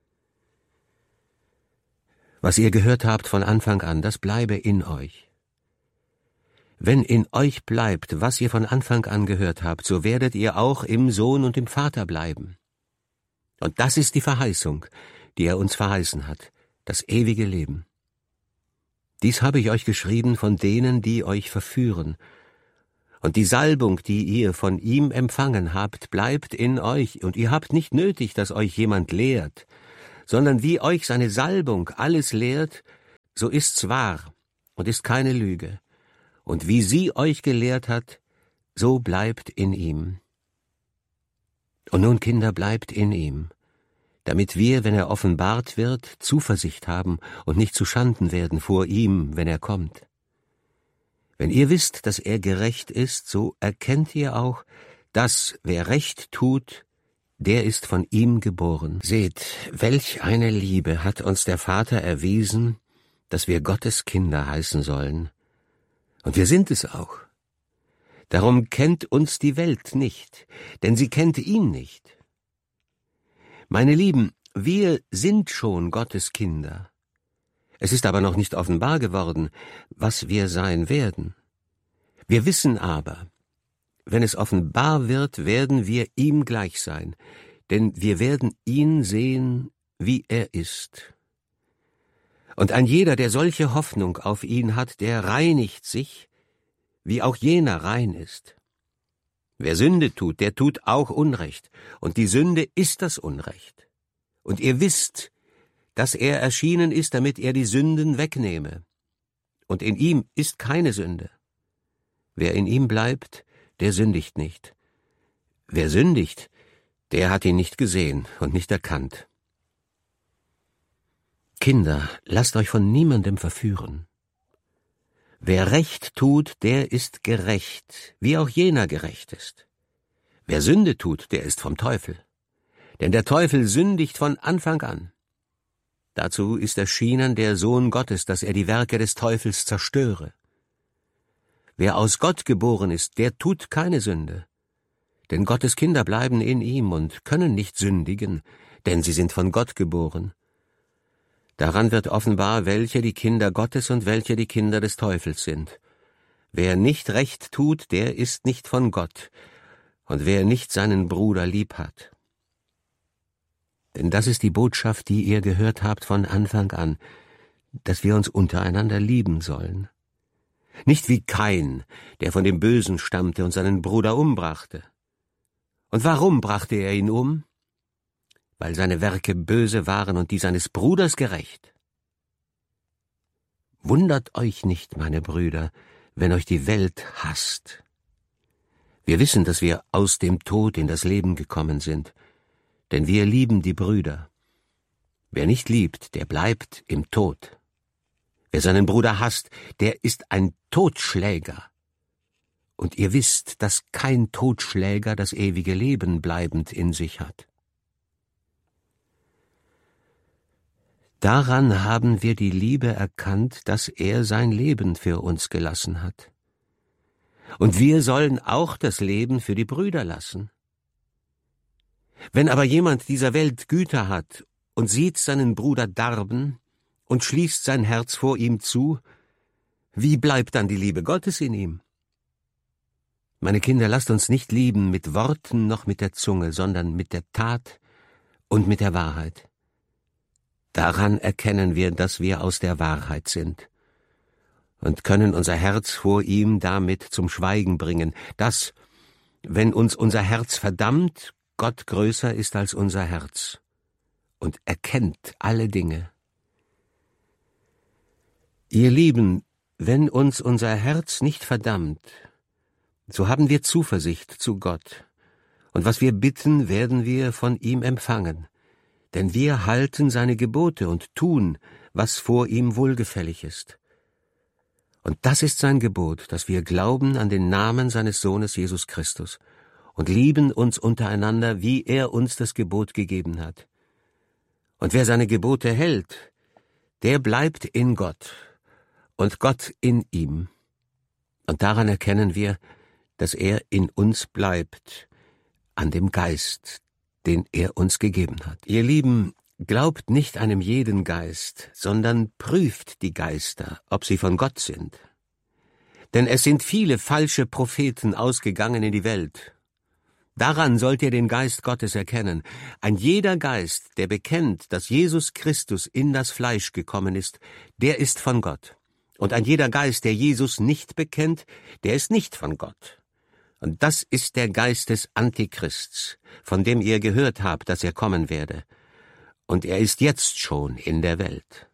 Was ihr gehört habt von Anfang an, das bleibe in euch. Wenn in euch bleibt, was ihr von Anfang an gehört habt, so werdet ihr auch im Sohn und im Vater bleiben. Und das ist die Verheißung, die er uns verheißen hat, das ewige Leben. Dies habe ich euch geschrieben von denen, die euch verführen. Und die Salbung, die ihr von ihm empfangen habt, bleibt in euch, und ihr habt nicht nötig, dass euch jemand lehrt, sondern wie euch seine Salbung alles lehrt, so ist's wahr und ist keine Lüge. Und wie sie euch gelehrt hat, so bleibt in ihm. Und nun, Kinder, bleibt in ihm, damit wir, wenn er offenbart wird, Zuversicht haben und nicht zu Schanden werden vor ihm, wenn er kommt. Wenn ihr wisst, dass er gerecht ist, so erkennt ihr auch, dass wer Recht tut, der ist von ihm geboren. Seht, welch eine Liebe hat uns der Vater erwiesen, dass wir Gottes Kinder heißen sollen. Und wir sind es auch. Darum kennt uns die Welt nicht, denn sie kennt ihn nicht. Meine Lieben, wir sind schon Gottes Kinder. Es ist aber noch nicht offenbar geworden, was wir sein werden. Wir wissen aber, wenn es offenbar wird, werden wir ihm gleich sein, denn wir werden ihn sehen, wie er ist. Und ein jeder, der solche Hoffnung auf ihn hat, der reinigt sich, wie auch jener rein ist. Wer Sünde tut, der tut auch Unrecht, und die Sünde ist das Unrecht. Und ihr wisst, dass er erschienen ist, damit er die Sünden wegnehme. Und in ihm ist keine Sünde. Wer in ihm bleibt, der sündigt nicht. Wer sündigt, der hat ihn nicht gesehen und nicht erkannt. Kinder, lasst euch von niemandem verführen. Wer Recht tut, der ist gerecht, wie auch jener gerecht ist. Wer Sünde tut, der ist vom Teufel. Denn der Teufel sündigt von Anfang an. Dazu ist erschienen der Sohn Gottes, dass er die Werke des Teufels zerstöre. Wer aus Gott geboren ist, der tut keine Sünde. Denn Gottes Kinder bleiben in ihm und können nicht sündigen, denn sie sind von Gott geboren. Daran wird offenbar, welche die Kinder Gottes und welche die Kinder des Teufels sind. Wer nicht Recht tut, der ist nicht von Gott, und wer nicht seinen Bruder lieb hat. Denn das ist die Botschaft, die ihr gehört habt von Anfang an, dass wir uns untereinander lieben sollen. Nicht wie Kain, der von dem Bösen stammte und seinen Bruder umbrachte. Und warum brachte er ihn um? Weil seine Werke böse waren und die seines Bruders gerecht. Wundert euch nicht, meine Brüder, wenn euch die Welt hasst. Wir wissen, dass wir aus dem Tod in das Leben gekommen sind, denn wir lieben die Brüder. Wer nicht liebt, der bleibt im Tod. Wer seinen Bruder hasst, der ist ein Totschläger. Und ihr wisst, dass kein Totschläger das ewige Leben bleibend in sich hat. Daran haben wir die Liebe erkannt, dass er sein Leben für uns gelassen hat. Und wir sollen auch das Leben für die Brüder lassen. Wenn aber jemand dieser Welt Güter hat und sieht seinen Bruder darben und schließt sein Herz vor ihm zu, wie bleibt dann die Liebe Gottes in ihm? Meine Kinder, lasst uns nicht lieben mit Worten noch mit der Zunge, sondern mit der Tat und mit der Wahrheit. Daran erkennen wir, dass wir aus der Wahrheit sind und können unser Herz vor ihm damit zum Schweigen bringen, dass, wenn uns unser Herz verdammt, Gott größer ist als unser Herz und erkennt alle Dinge. Ihr Lieben, wenn uns unser Herz nicht verdammt, so haben wir Zuversicht zu Gott, und was wir bitten, werden wir von ihm empfangen, denn wir halten seine Gebote und tun, was vor ihm wohlgefällig ist. Und das ist sein Gebot, dass wir glauben an den Namen seines Sohnes Jesus Christus und lieben uns untereinander, wie er uns das Gebot gegeben hat. Und wer seine Gebote hält, der bleibt in Gott und Gott in ihm. Und daran erkennen wir, dass er in uns bleibt, an dem Geist, den er uns gegeben hat. Ihr Lieben, glaubt nicht einem jeden Geist, sondern prüft die Geister, ob sie von Gott sind. Denn es sind viele falsche Propheten ausgegangen in die Welt. Daran sollt ihr den Geist Gottes erkennen. Ein jeder Geist, der bekennt, dass Jesus Christus in das Fleisch gekommen ist, der ist von Gott. Und ein jeder Geist, der Jesus nicht bekennt, der ist nicht von Gott. Und das ist der Geist des Antichrists, von dem ihr gehört habt, dass er kommen werde. Und er ist jetzt schon in der Welt.